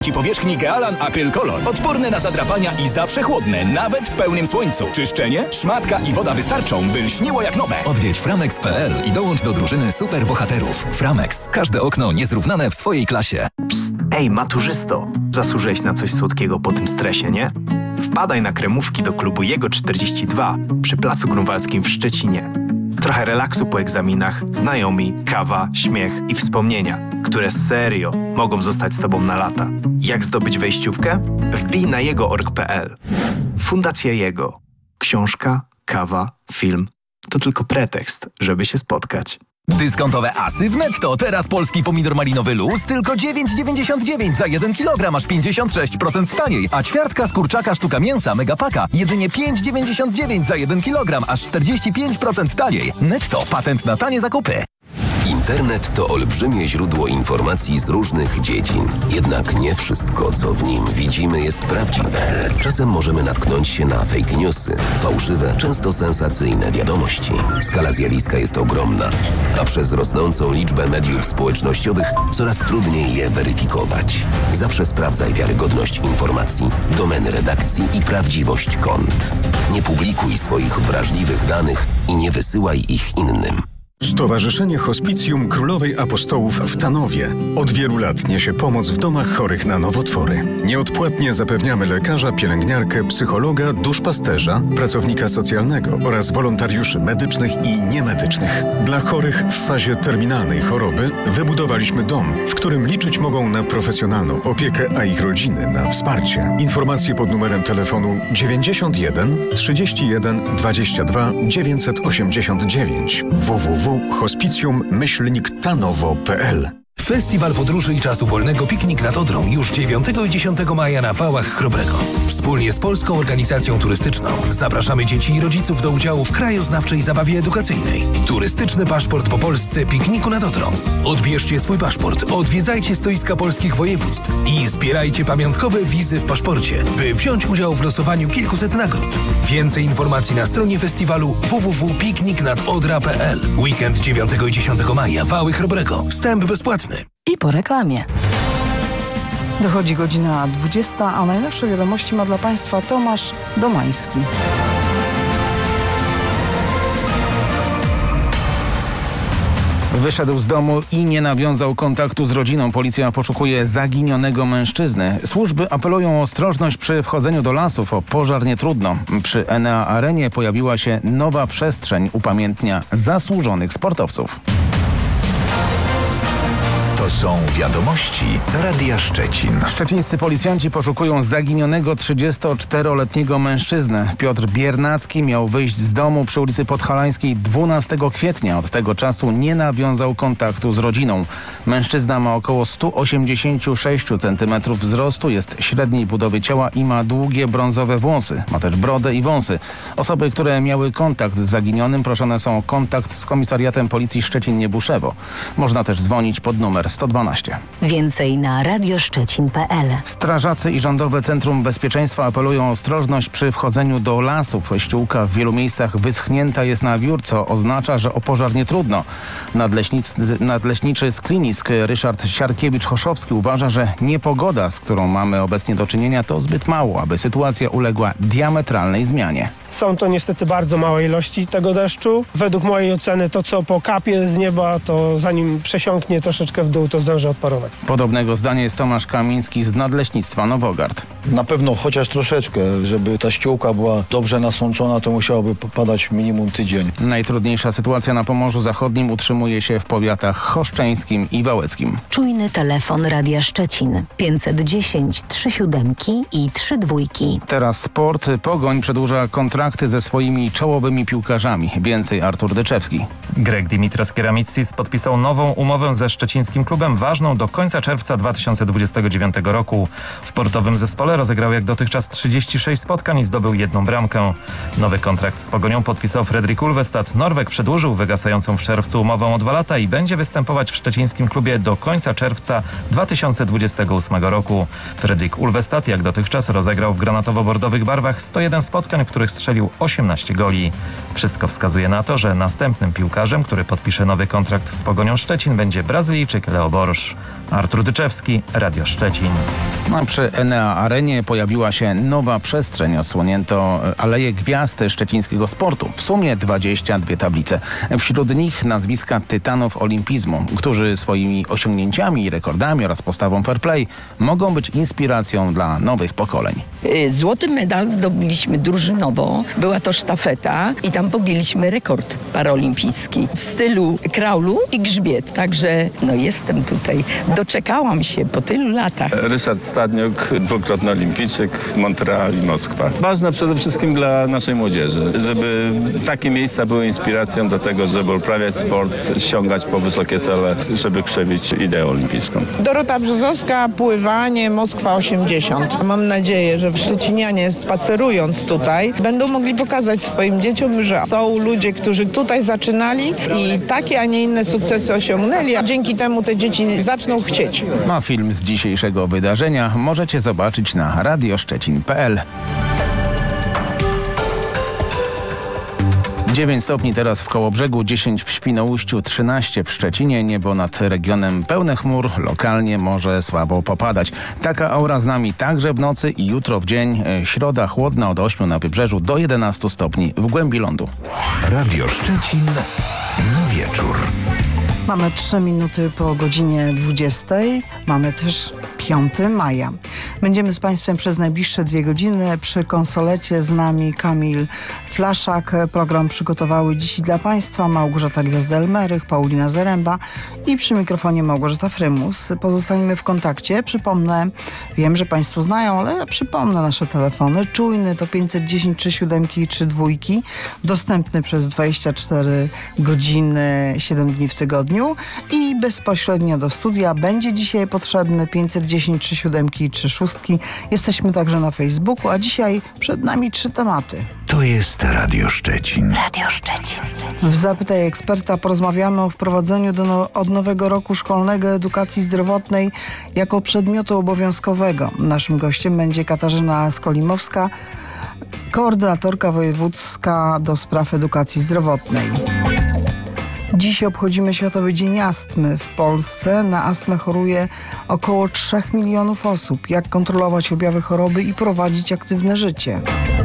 Powierzchni Gealan Acryl Color. Odporne na zadrapania i zawsze chłodne, nawet w pełnym słońcu. Czyszczenie, szmatka i woda wystarczą, by lśniło jak nowe. Odwiedź framex.pl i dołącz do drużyny superbohaterów. Framex. Każde okno niezrównane w swojej klasie. Psst, ej maturzysto, zasłużyłeś na coś słodkiego po tym stresie, nie? Wpadaj na kremówki do klubu Jego 42 przy Placu Grunwaldzkim w Szczecinie. Trochę relaksu po egzaminach, znajomi, kawa, śmiech i wspomnienia, które serio mogą zostać z Tobą na lata. Jak zdobyć wejściówkę? Wbij na jego.org.pl. Fundacja Jego. Książka, kawa, film to tylko pretekst, żeby się spotkać. Dyskontowe asy w Netto. Teraz polski pomidor malinowy luz tylko 9,99 za 1 kg, aż 56% taniej. A ćwiartka z kurczaka sztuka mięsa Megapaka jedynie 5,99 za 1 kg, aż 45% taniej. Netto. Patent na tanie zakupy. Internet to olbrzymie źródło informacji z różnych dziedzin. Jednak nie wszystko, co w nim widzimy, jest prawdziwe. Czasem możemy natknąć się na fake newsy, fałszywe, często sensacyjne wiadomości. Skala zjawiska jest ogromna, a przez rosnącą liczbę mediów społecznościowych coraz trudniej je weryfikować. Zawsze sprawdzaj wiarygodność informacji, domeny redakcji i prawdziwość kont. Nie publikuj swoich wrażliwych danych i nie wysyłaj ich innym. Stowarzyszenie Hospicjum Królowej Apostołów w Tanowie od wielu lat niesie pomoc w domach chorych na nowotwory. Nieodpłatnie zapewniamy lekarza, pielęgniarkę, psychologa, duszpasterza, pracownika socjalnego oraz wolontariuszy medycznych i niemedycznych. Dla chorych w fazie terminalnej choroby wybudowaliśmy dom, w którym liczyć mogą na profesjonalną opiekę, a ich rodziny na wsparcie. Informacje pod numerem telefonu 91 31 22 989 www.hospicjum-tanowo.pl. Festiwal Podróży i Czasu Wolnego Piknik nad Odrą już 9 i 10 maja na Wałach Chrobrego. Wspólnie z Polską Organizacją Turystyczną zapraszamy dzieci i rodziców do udziału w krajoznawczej zabawie edukacyjnej. Turystyczny paszport po Polsce Pikniku nad Odrą. Odbierzcie swój paszport, odwiedzajcie stoiska polskich województw i zbierajcie pamiątkowe wizy w paszporcie, by wziąć udział w losowaniu kilkuset nagród. Więcej informacji na stronie festiwalu www.pikniknadodra.pl. Weekend 9 i 10 maja Wały Chrobrego. Wstęp bezpłatny. I po reklamie. Dochodzi godzina 20, a najnowsze wiadomości ma dla Państwa Tomasz Domański. Wyszedł z domu i nie nawiązał kontaktu z rodziną. Policja poszukuje zaginionego mężczyzny. Służby apelują o ostrożność przy wchodzeniu do lasów. O pożar nie trudno. Przy Enea Arenie pojawiła się nowa przestrzeń upamiętnia zasłużonych sportowców. To są wiadomości Radia Szczecin. Szczecińscy policjanci poszukują zaginionego 34-letniego mężczyznę. Piotr Biernacki miał wyjść z domu przy ulicy Podhalańskiej 12 kwietnia. Od tego czasu nie nawiązał kontaktu z rodziną. Mężczyzna ma około 186 cm wzrostu, jest średniej budowy ciała i ma długie brązowe włosy. Ma też brodę i wąsy. Osoby, które miały kontakt z zaginionym, proszone są o kontakt z komisariatem policji Szczecin-Niebuszewo. Można też dzwonić pod numer 112. Więcej na radioszczecin.pl. Strażacy i Rządowe Centrum Bezpieczeństwa apelują o ostrożność przy wchodzeniu do lasów. Ściółka w wielu miejscach wyschnięta jest na wiór, co oznacza, że o pożar nie trudno. Nadleśniczy z Klinisk Ryszard Siarkiewicz-Choszowski uważa, że niepogoda, z którą mamy obecnie do czynienia, to zbyt mało, aby sytuacja uległa diametralnej zmianie. Są to niestety bardzo małe ilości tego deszczu. Według mojej oceny to, co pokapie z nieba, to zanim przesiąknie troszeczkę w dół, to zdąży odparować. Podobnego zdania jest Tomasz Kamiński z Nadleśnictwa Nowogard. Na pewno chociaż troszeczkę, żeby ta ściółka była dobrze nasączona, to musiałoby padać minimum tydzień. Najtrudniejsza sytuacja na Pomorzu Zachodnim utrzymuje się w powiatach choszczeńskim i wałeckim. Czujny telefon Radia Szczecin 510 37 i 32. Teraz sport. Pogoń przedłuża kontrakty ze swoimi czołowymi piłkarzami. Więcej Artur Dyczewski. Grek Dimitras Keramitsis podpisał nową umowę ze szczecińskim klubem, ważną do końca czerwca 2029 roku. W portowym zespole zespole rozegrał jak dotychczas 36 spotkań i zdobył 1 bramkę. Nowy kontrakt z Pogonią podpisał Fredrik Ulvestad. Norweg przedłużył wygasającą w czerwcu umowę o 2 lata i będzie występować w szczecińskim klubie do końca czerwca 2028 roku. Fredrik Ulvestad jak dotychczas rozegrał w granatowo-bordowych barwach 101 spotkań, w których strzelił 18 goli. Wszystko wskazuje na to, że następnym piłkarzem, który podpisze nowy kontrakt z Pogonią Szczecin, będzie Brazylijczyk Leo Borsz. Artur Dyczewski, Radio Szczecin. Przy Enea Arenie pojawiła się nowa przestrzeń. Osłonięto Aleję Gwiazd szczecińskiego sportu. W sumie 22 tablice. Wśród nich nazwiska tytanów olimpizmu, którzy swoimi osiągnięciami, rekordami oraz postawą fair play mogą być inspiracją dla nowych pokoleń. Złoty medal zdobyliśmy drużynowo. Była to sztafeta i tam pobiliśmy rekord paraolimpijski w stylu kraulu i grzbiet. Także jestem tutaj. Doczekałam się po tylu latach. Ryszard Stadniuk, dwukrotny olimpijczyk, Montreal i Moskwa. Ważne przede wszystkim dla naszej młodzieży, żeby takie miejsca były inspiracją do tego, żeby uprawiać sport, sięgać po wysokie cele, żeby krzewić ideę olimpijską. Dorota Brzozowska, pływanie, Moskwa 80. Mam nadzieję, że szczecinianie spacerując tutaj będą mogli pokazać swoim dzieciom, że są ludzie, którzy tutaj zaczynali i takie, a nie inne sukcesy osiągnęli, a dzięki temu te dzieci zaczną chcieć. A film z dzisiejszego wydarzenia możecie zobaczyć na radioszczecin.pl. 9 stopni teraz w Kołobrzegu, 10 w Świnoujściu, 13 w Szczecinie. Niebo nad regionem pełne chmur, lokalnie może słabo popadać. Taka aura z nami także w nocy i jutro w dzień. Środa chłodna od 8 na wybrzeżu do 11 stopni w głębi lądu. Radio Szczecin na wieczór. Mamy 3 minuty po godzinie 20. Mamy też 5 maja. Będziemy z Państwem przez najbliższe 2 godziny. Przy konsolecie z nami Kamil Flaszak. Program przygotowały dziś dla Państwa Małgorzata Gwiazda-Elmerych, Paulina Zaręba i przy mikrofonie Małgorzata Frymus. Pozostaniemy w kontakcie. Przypomnę, wiem, że Państwo znają, ale ja przypomnę nasze telefony. Czujny to 510 37 i 32. Dostępny przez 24 godziny, 7 dni w tygodniu. I bezpośrednio do studia będzie dzisiaj potrzebny 510 37 i 36. Jesteśmy także na Facebooku, a dzisiaj przed nami 3 tematy. To jest Radio Szczecin. Radio Szczecin. W Zapytaj Eksperta porozmawiamy o wprowadzeniu od nowego roku szkolnego edukacji zdrowotnej jako przedmiotu obowiązkowego. Naszym gościem będzie Katarzyna Skolimowska, koordynatorka wojewódzka do spraw edukacji zdrowotnej. Dziś obchodzimy Światowy Dzień Astmy. W Polsce na astmę choruje około 3 milionów osób. Jak kontrolować objawy choroby i prowadzić aktywne życie?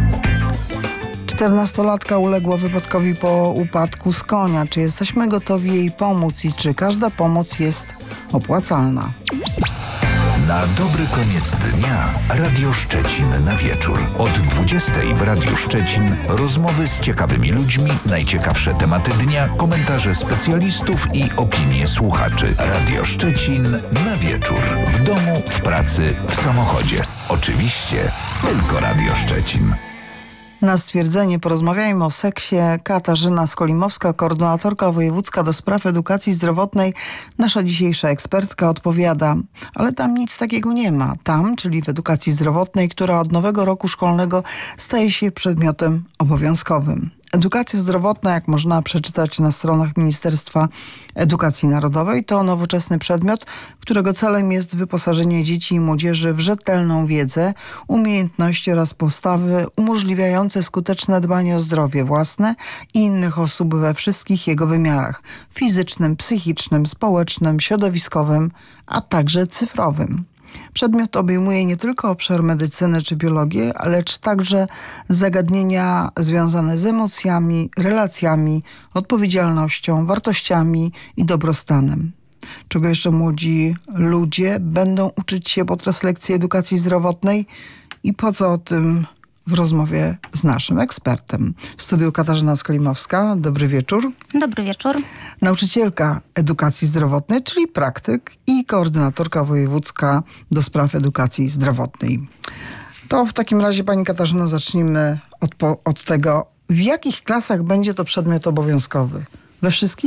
14-latka uległa wypadkowi po upadku z konia. Czy jesteśmy gotowi jej pomóc i czy każda pomoc jest opłacalna? Na dobry koniec dnia Radio Szczecin na wieczór. Od 20 w Radiu Szczecin rozmowy z ciekawymi ludźmi, najciekawsze tematy dnia, komentarze specjalistów i opinie słuchaczy. Radio Szczecin na wieczór. W domu, w pracy, w samochodzie. Oczywiście tylko Radio Szczecin. Na stwierdzenie porozmawiajmy o seksie. Katarzyna Skolimowska, koordynatorka wojewódzka do spraw edukacji zdrowotnej. Nasza dzisiejsza ekspertka odpowiada, ale tam nic takiego nie ma. Tam, czyli w edukacji zdrowotnej, która od nowego roku szkolnego staje się przedmiotem obowiązkowym. Edukacja zdrowotna, jak można przeczytać na stronach Ministerstwa Edukacji Narodowej, to nowoczesny przedmiot, którego celem jest wyposażenie dzieci i młodzieży w rzetelną wiedzę, umiejętności oraz postawy umożliwiające skuteczne dbanie o zdrowie własne i innych osób we wszystkich jego wymiarach: fizycznym, psychicznym, społecznym, środowiskowym, a także cyfrowym. Przedmiot obejmuje nie tylko obszar medycyny czy biologię, lecz także zagadnienia związane z emocjami, relacjami, odpowiedzialnością, wartościami i dobrostanem. Czego jeszcze młodzi ludzie będą uczyć się podczas lekcji edukacji zdrowotnej i po co o tym w rozmowie z naszym ekspertem. W studiu Katarzyna Skolimowska. Dobry wieczór. Dobry wieczór. Nauczycielka edukacji zdrowotnej, czyli praktyk i koordynatorka wojewódzka do spraw edukacji zdrowotnej. To w takim razie, pani Katarzyno, zacznijmy od tego, w jakich klasach będzie to przedmiot obowiązkowy? We wszystkich?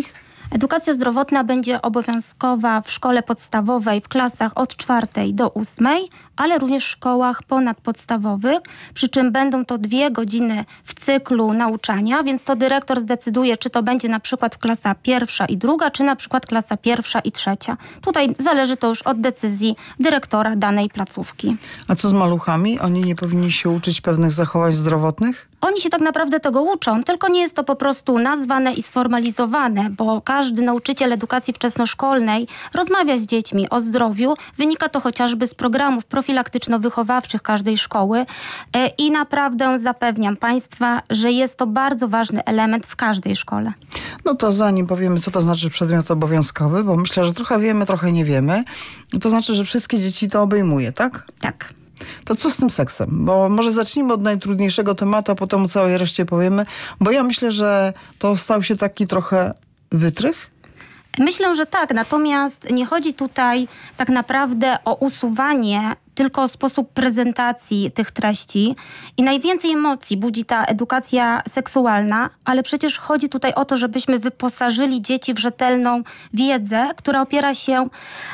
Edukacja zdrowotna będzie obowiązkowa w szkole podstawowej w klasach od 4 do 8, ale również w szkołach ponadpodstawowych, przy czym będą to 2 godziny w cyklu nauczania, więc to dyrektor zdecyduje, czy to będzie na przykład klasa 1 i 2, czy na przykład klasa 1 i 3. Tutaj zależy to już od decyzji dyrektora danej placówki. A co z maluchami? Oni nie powinni się uczyć pewnych zachowań zdrowotnych? Oni się tak naprawdę tego uczą, tylko nie jest to po prostu nazwane i sformalizowane, bo każdy nauczyciel edukacji wczesnoszkolnej rozmawia z dziećmi o zdrowiu. Wynika to chociażby z programów profilaktyczno-wychowawczych każdej szkoły i naprawdę zapewniam Państwa, że jest to bardzo ważny element w każdej szkole. No to zanim powiemy, co to znaczy przedmiot obowiązkowy, bo myślę, że trochę wiemy, trochę nie wiemy, to znaczy, że wszystkie dzieci to obejmuje, tak? Tak. To co z tym seksem? Bo może zacznijmy od najtrudniejszego tematu, a potem o całej reszcie powiemy, bo ja myślę, że to stał się taki trochę wytrych. Myślę, że tak, natomiast nie chodzi tutaj tak naprawdę o usuwanie, tylko o sposób prezentacji tych treści. I najwięcej emocji budzi ta edukacja seksualna, ale przecież chodzi tutaj o to, żebyśmy wyposażyli dzieci w rzetelną wiedzę, która opiera się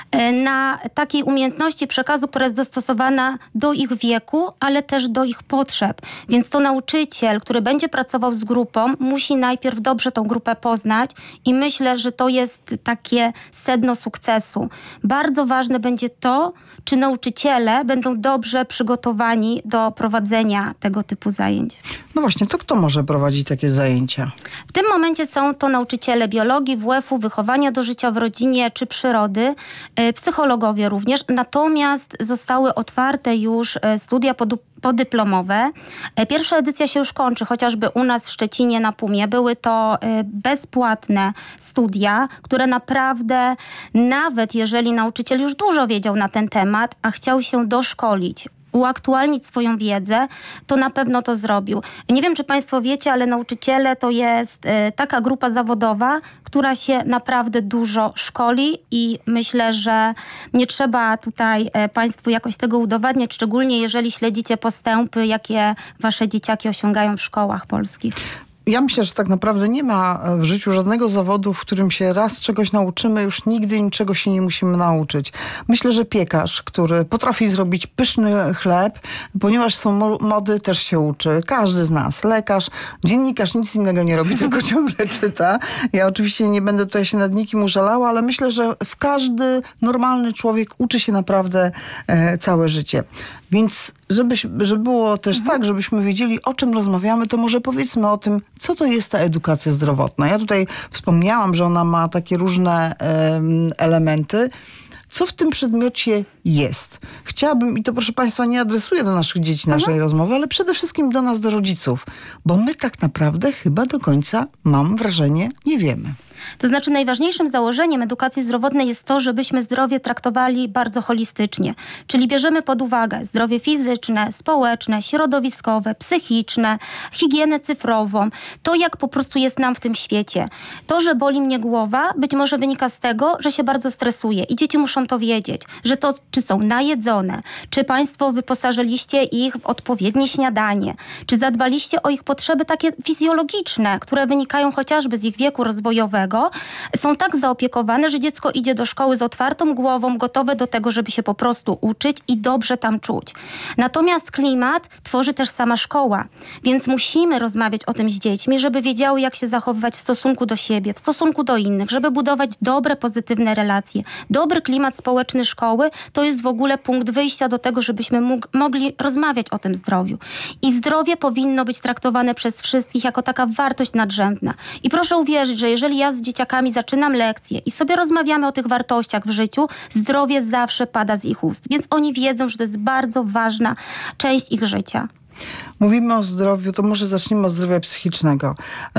na takiej umiejętności przekazu, która jest dostosowana do ich wieku, ale też do ich potrzeb. Więc to nauczyciel, który będzie pracował z grupą, musi najpierw dobrze tą grupę poznać i myślę, że to jest takie sedno sukcesu. Bardzo ważne będzie to, czy nauczyciele będą dobrze przygotowani do prowadzenia tego typu zajęć. No właśnie, to kto może prowadzić takie zajęcia? W tym momencie są to nauczyciele biologii, WF-u, wychowania do życia w rodzinie czy przyrody, psychologowie również. Natomiast zostały otwarte już studia podyplomowe. Pierwsza edycja się już kończy, chociażby u nas w Szczecinie na PUM-ie. Były to bezpłatne studia, które naprawdę, nawet jeżeli nauczyciel już dużo wiedział na ten temat, a chciał się doszkolić, uaktualnić swoją wiedzę, to na pewno to zrobił. Nie wiem, czy Państwo wiecie, ale nauczyciele to jest taka grupa zawodowa, która się naprawdę dużo szkoli i myślę, że nie trzeba tutaj Państwu jakoś tego udowadniać, szczególnie jeżeli śledzicie postępy, jakie Wasze dzieciaki osiągają w szkołach polskich. Ja myślę, że tak naprawdę nie ma w życiu żadnego zawodu, w którym się raz czegoś nauczymy, już nigdy niczego się nie musimy nauczyć. Myślę, że piekarz, który potrafi zrobić pyszny chleb, ponieważ są mody, też się uczy. Każdy z nas. Lekarz, dziennikarz nic innego nie robi, tylko ciągle czyta. Ja oczywiście nie będę tutaj się nad nikim użalała, ale myślę, że każdy normalny człowiek uczy się naprawdę całe życie. Więc żeby było też tak, żebyśmy wiedzieli, o czym rozmawiamy, to może powiedzmy o tym, co to jest ta edukacja zdrowotna. Ja tutaj wspomniałam, że ona ma takie różne elementy. Co w tym przedmiocie jest? Chciałabym, i to proszę Państwa, nie adresuję do naszych dzieci naszej rozmowy, ale przede wszystkim do nas, do rodziców. Bo my tak naprawdę chyba do końca, mam wrażenie, nie wiemy. To znaczy najważniejszym założeniem edukacji zdrowotnej jest to, żebyśmy zdrowie traktowali bardzo holistycznie. Czyli bierzemy pod uwagę zdrowie fizyczne, społeczne, środowiskowe, psychiczne, higienę cyfrową. To, jak po prostu jest nam w tym świecie. To, że boli mnie głowa, być może wynika z tego, że się bardzo stresuję. I dzieci muszą to wiedzieć, że to, czy są najedzone, czy Państwo wyposażyliście ich w odpowiednie śniadanie, czy zadbaliście o ich potrzeby takie fizjologiczne, które wynikają chociażby z ich wieku rozwojowego, są tak zaopiekowane, że dziecko idzie do szkoły z otwartą głową, gotowe do tego, żeby się po prostu uczyć i dobrze tam czuć. Natomiast klimat tworzy też sama szkoła, więc musimy rozmawiać o tym z dziećmi, żeby wiedziały, jak się zachowywać w stosunku do siebie, w stosunku do innych, żeby budować dobre, pozytywne relacje. Dobry klimat społeczny szkoły to jest w ogóle punkt wyjścia do tego, żebyśmy mogli rozmawiać o tym zdrowiu. I zdrowie powinno być traktowane przez wszystkich jako taka wartość nadrzędna. I proszę uwierzyć, że jeżeli ja z dzieciakami zaczynam lekcje i sobie rozmawiamy o tych wartościach w życiu, zdrowie zawsze pada z ich ust. Więc oni wiedzą, że to jest bardzo ważna część ich życia. Mówimy o zdrowiu, to może zacznijmy od zdrowia psychicznego.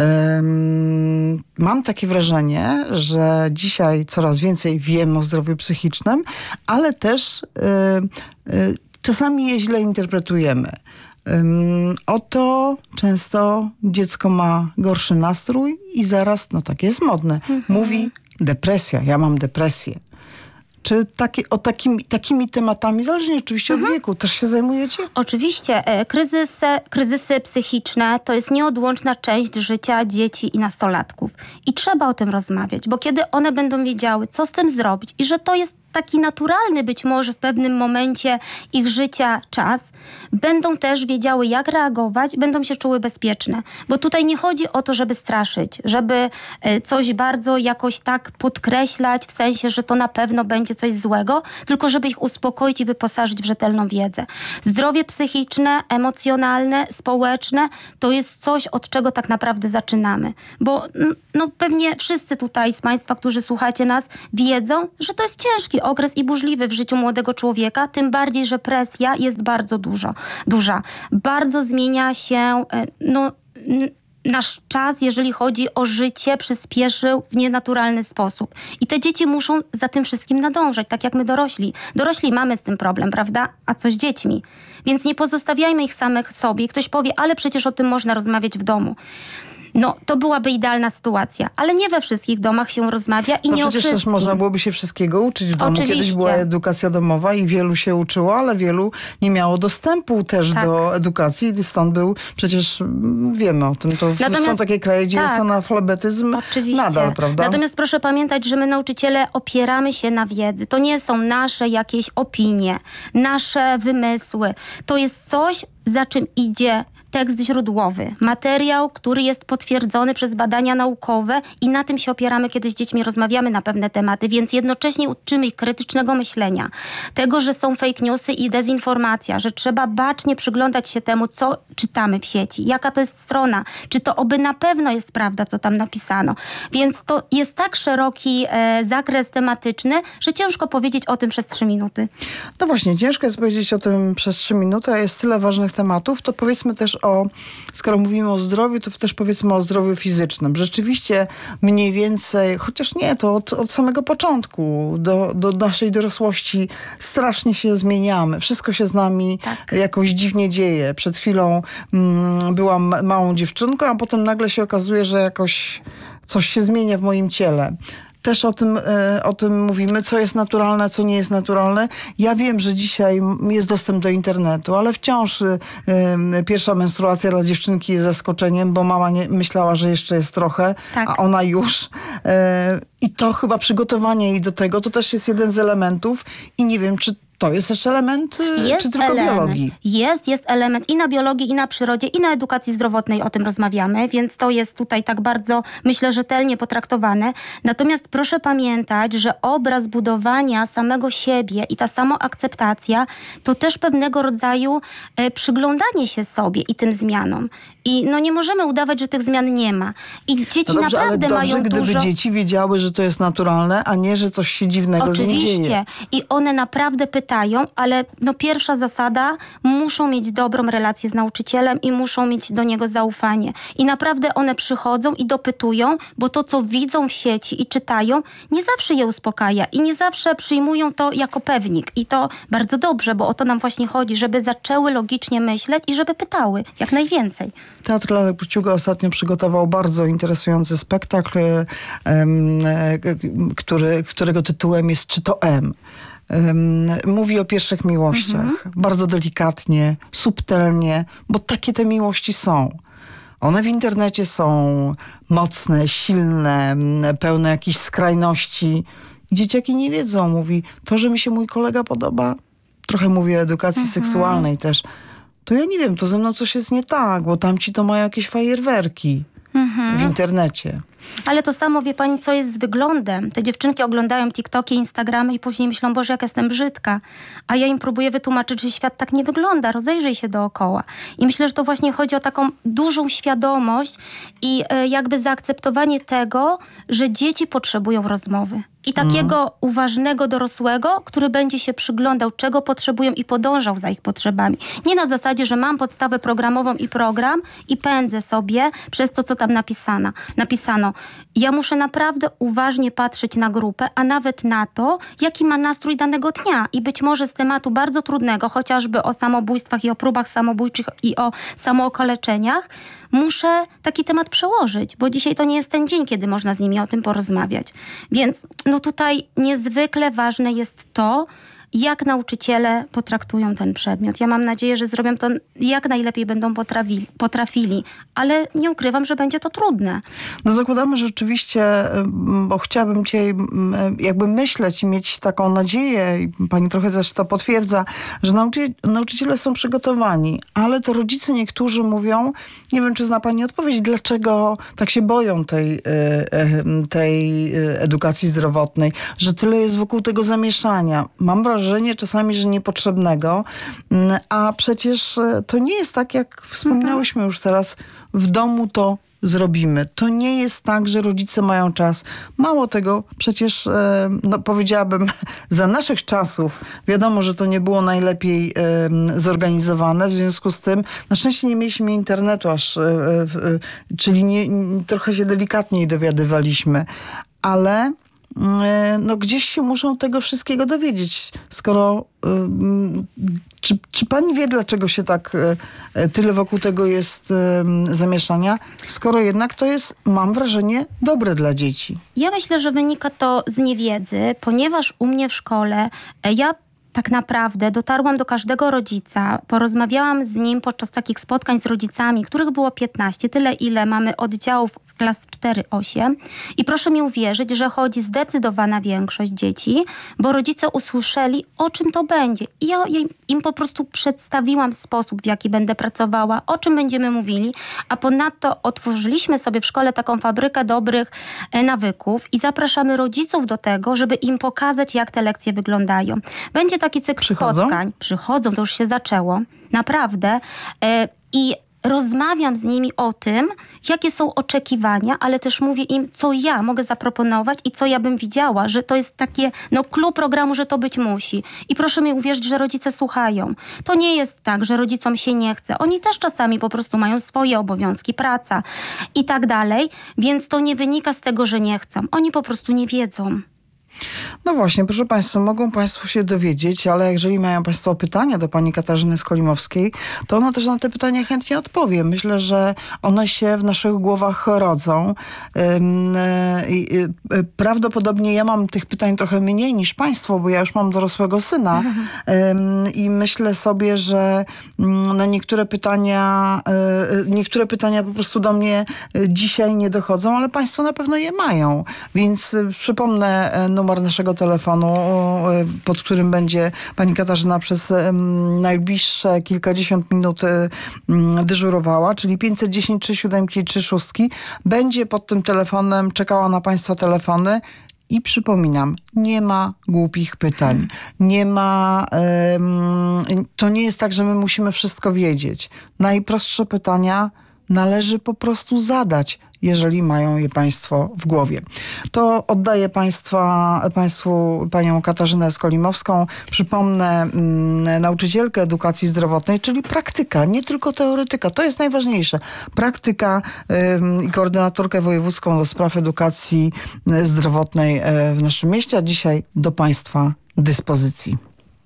Mam takie wrażenie, że dzisiaj coraz więcej wiemy o zdrowiu psychicznym, ale też czasami je źle interpretujemy. Oto często dziecko ma gorszy nastrój i zaraz, no tak jest modne, mówi depresja, ja mam depresję. Czy takimi tematami, zależnie oczywiście od wieku, też się zajmujecie? Oczywiście. Kryzysy psychiczne to jest nieodłączna część życia dzieci i nastolatków. I trzeba o tym rozmawiać, bo kiedy one będą wiedziały, co z tym zrobić i że to jest taki naturalny być może w pewnym momencie ich życia czas, będą też wiedziały, jak reagować, będą się czuły bezpieczne. Bo tutaj nie chodzi o to, żeby straszyć, żeby coś bardzo jakoś tak podkreślać, w sensie, że to na pewno będzie coś złego, tylko żeby ich uspokoić i wyposażyć w rzetelną wiedzę. Zdrowie psychiczne, emocjonalne, społeczne to jest coś, od czego tak naprawdę zaczynamy. Bo pewnie wszyscy tutaj z Państwa, którzy słuchacie nas, wiedzą, że to jest ciężki okres i burzliwy w życiu młodego człowieka, tym bardziej, że presja jest bardzo duża. Bardzo zmienia się nasz czas, jeżeli chodzi o życie, przyspieszył w nienaturalny sposób. I te dzieci muszą za tym wszystkim nadążać, tak jak my dorośli. Dorośli mamy z tym problem, prawda? A co z dziećmi? Więc nie pozostawiajmy ich samych sobie. Ktoś powie, ale przecież o tym można rozmawiać w domu. To byłaby idealna sytuacja, ale nie we wszystkich domach się rozmawia i nie o wszystkim. Przecież też można byłoby się wszystkiego uczyć w domu. Oczywiście. Kiedyś była edukacja domowa i wielu się uczyło, ale wielu nie miało dostępu też do edukacji. Stąd był, przecież wiemy o tym, są takie kraje, gdzie jest analfabetyzm nadal, prawda? Natomiast proszę pamiętać, że my nauczyciele opieramy się na wiedzy. To nie są nasze jakieś opinie, nasze wymysły. To jest coś, za czym idzie tekst źródłowy, materiał, który jest potwierdzony przez badania naukowe i na tym się opieramy, kiedy z dziećmi rozmawiamy na pewne tematy, więc jednocześnie uczymy ich krytycznego myślenia, tego, że są fake newsy i dezinformacja, że trzeba bacznie przyglądać się temu, co czytamy w sieci, jaka to jest strona, czy to oby na pewno jest prawda, co tam napisano. Więc to jest tak szeroki zakres tematyczny, że ciężko powiedzieć o tym przez 3 minuty. No właśnie, ciężko jest powiedzieć o tym przez 3 minuty, a jest tyle ważnych tematów, to powiedzmy też skoro mówimy o zdrowiu, to też powiedzmy o zdrowiu fizycznym. Rzeczywiście mniej więcej, chociaż nie, to od samego początku do naszej dorosłości strasznie się zmieniamy. Wszystko się z nami jakoś dziwnie dzieje. Przed chwilą byłam małą dziewczynką, a potem nagle się okazuje, że jakoś coś się zmienia w moim ciele. Też o tym mówimy, co jest naturalne, co nie jest naturalne. Ja wiem, że dzisiaj jest dostęp do internetu, ale wciąż pierwsza menstruacja dla dziewczynki jest zaskoczeniem, bo mama myślała, że jeszcze jest trochę, a ona już. I to chyba przygotowanie jej do tego, to też jest jeden z elementów i nie wiem, czy to jest też element, czy tylko biologii? Jest element i na biologii, i na przyrodzie, i na edukacji zdrowotnej o tym rozmawiamy, więc to jest tutaj tak bardzo, myślę, rzetelnie potraktowane. Natomiast proszę pamiętać, że obraz budowania samego siebie i ta samoakceptacja to też pewnego rodzaju przyglądanie się sobie i tym zmianom. I nie możemy udawać, że tych zmian nie ma. I dzieci naprawdę mają gdyby dużo... dzieci wiedziały, że to jest naturalne, a nie, że coś się dziwnego z nimi dzieje. Oczywiście. I one naprawdę pytają, ale pierwsza zasada, muszą mieć dobrą relację z nauczycielem i muszą mieć do niego zaufanie. I naprawdę one przychodzą i dopytują, bo to, co widzą w sieci i czytają, nie zawsze je uspokaja i nie zawsze przyjmują to jako pewnik. I to bardzo dobrze, bo o to nam właśnie chodzi, żeby zaczęły logicznie myśleć i żeby pytały jak najwięcej. Teatr Lalek Płciuga ostatnio przygotował bardzo interesujący spektakl, którego tytułem jest Czy to M? Mówi o pierwszych miłościach. Bardzo delikatnie, subtelnie, bo takie te miłości są. One w internecie są mocne, silne, pełne jakichś skrajności. Dzieciaki nie wiedzą. Mówi, to, że mi się mój kolega podoba, trochę mówię o edukacji seksualnej też, to ja nie wiem, to ze mną coś jest nie tak, bo tamci to mają jakieś fajerwerki w internecie. Ale to samo, wie pani, co jest z wyglądem. Te dziewczynki oglądają TikToki, Instagramy i później myślą, Boże, jak jestem brzydka. A ja im próbuję wytłumaczyć, że świat tak nie wygląda. Rozejrzyj się dookoła. I myślę, że to właśnie chodzi o taką dużą świadomość i jakby zaakceptowanie tego, że dzieci potrzebują rozmowy. I takiego uważnego dorosłego, który będzie się przyglądał, czego potrzebują i podążał za ich potrzebami. Nie na zasadzie, że mam podstawę programową i program i pędzę sobie przez to, co tam napisano. Ja muszę naprawdę uważnie patrzeć na grupę, a nawet na to, jaki ma nastrój danego dnia. I być może z tematu bardzo trudnego, chociażby o samobójstwach i o próbach samobójczych i o samookaleczeniach, muszę taki temat przełożyć, bo dzisiaj to nie jest ten dzień, kiedy można z nimi o tym porozmawiać. Więc no tutaj niezwykle ważne jest to, jak nauczyciele potraktują ten przedmiot. Ja mam nadzieję, że zrobią to jak najlepiej będą potrafili, ale nie ukrywam, że będzie to trudne. No zakładamy rzeczywiście, bo chciałabym dzisiaj jakby myśleć i mieć taką nadzieję, i pani trochę też to potwierdza, że nauczyciele są przygotowani, ale to rodzice niektórzy mówią, nie wiem, czy zna pani odpowiedź, dlaczego tak się boją tej edukacji zdrowotnej, że tyle jest wokół tego zamieszania. Mam wrażenie czasami, że niepotrzebnego, a przecież to nie jest tak, jak wspomniałyśmy już teraz, w domu to zrobimy. To nie jest tak, że rodzice mają czas. Mało tego, przecież no powiedziałabym, za naszych czasów wiadomo, że to nie było najlepiej zorganizowane, w związku z tym na szczęście nie mieliśmy internetu czyli trochę się delikatniej dowiadywaliśmy, ale no gdzieś się muszą tego wszystkiego dowiedzieć. Skoro czy pani wie, dlaczego się tak tyle wokół tego jest zamieszania, skoro jednak to jest, mam wrażenie, dobre dla dzieci? Ja myślę, że wynika to z niewiedzy, ponieważ u mnie w szkole ja tak naprawdę dotarłam do każdego rodzica, porozmawiałam z nim podczas takich spotkań z rodzicami, których było 15, tyle ile mamy oddziałów w klas 4-8 i proszę mi uwierzyć, że chodzi zdecydowana większość dzieci, bo rodzice usłyszeli, o czym to będzie. I ja im po prostu przedstawiłam sposób, w jaki będę pracowała, o czym będziemy mówili, a ponadto otworzyliśmy sobie w szkole taką fabrykę dobrych nawyków i zapraszamy rodziców do tego, żeby im pokazać, jak te lekcje wyglądają. Będzie taki cykl spotkań. Przychodzą, to już się zaczęło. Naprawdę. I rozmawiam z nimi o tym, jakie są oczekiwania, ale też mówię im, co ja mogę zaproponować i co ja bym widziała, że to jest takie, clue programu, że to być musi. I proszę mi uwierzyć, że rodzice słuchają. To nie jest tak, że rodzicom się nie chce. Oni też czasami po prostu mają swoje obowiązki, praca i tak dalej, więc to nie wynika z tego, że nie chcą. Oni po prostu nie wiedzą. No właśnie, proszę państwa, mogą państwo się dowiedzieć, ale jeżeli mają państwo pytania do pani Katarzyny Skolimowskiej, to ona też na te pytania chętnie odpowie. Myślę, że one się w naszych głowach rodzą. Prawdopodobnie ja mam tych pytań trochę mniej niż państwo, bo ja już mam dorosłego syna i myślę sobie, że na niektóre pytania po prostu do mnie dzisiaj nie dochodzą, ale państwo na pewno je mają. Więc przypomnę numer naszego telefonu, pod którym będzie pani Katarzyna przez najbliższe kilkadziesiąt minut dyżurowała, czyli 510 37 36. Będzie pod tym telefonem czekała na państwa telefony. I przypominam, nie ma głupich pytań. Nie ma... to nie jest tak, że my musimy wszystko wiedzieć. Najprostsze pytania należy po prostu zadać, jeżeli mają je państwo w głowie. To oddaję państwu panią Katarzynę Skolimowską. Przypomnę, nauczycielkę edukacji zdrowotnej, czyli praktyka, nie tylko teoretyka. To jest najważniejsze. Praktyka i koordynatorkę wojewódzką do spraw edukacji zdrowotnej w naszym mieście, a dzisiaj do państwa dyspozycji.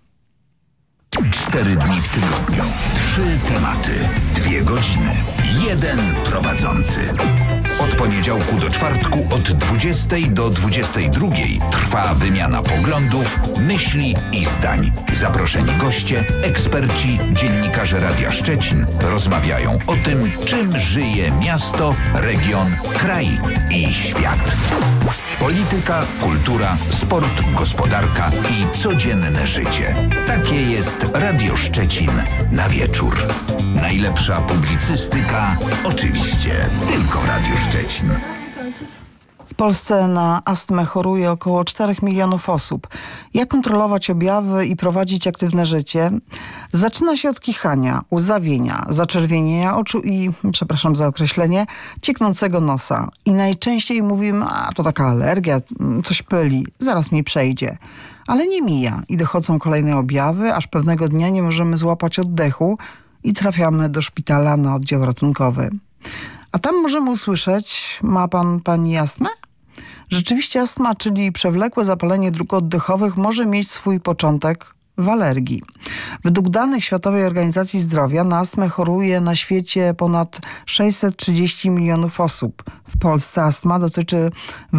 4 dni w tygodniu, 3 tematy, 2 godziny, 1 prowadzący. Od poniedziałku do czwartku od 20 do 22 trwa wymiana poglądów, myśli i zdań. Zaproszeni goście, eksperci, dziennikarze Radia Szczecin rozmawiają o tym, czym żyje miasto, region, kraj i świat. Polityka, kultura, sport, gospodarka i codzienne życie. Takie jest Radio Szczecin na wieczór. Najlepsza publicystyka, oczywiście, tylko w Radiu Szczecin. W Polsce na astmę choruje około 4 milionów osób. Jak kontrolować objawy i prowadzić aktywne życie? Zaczyna się od kichania, łzawienia, zaczerwienienia oczu i, przepraszam za określenie, cieknącego nosa. I najczęściej mówimy, to taka alergia, coś pyli, zaraz mi przejdzie. Ale nie mija i dochodzą kolejne objawy, aż pewnego dnia nie możemy złapać oddechu i trafiamy do szpitala na oddział ratunkowy. A tam możemy usłyszeć, ma pani astmę? Rzeczywiście astma, czyli przewlekłe zapalenie dróg oddechowych, może mieć swój początek w alergii. Według danych Światowej Organizacji Zdrowia na astmę choruje na świecie ponad 630 milionów osób. W Polsce astma dotyczy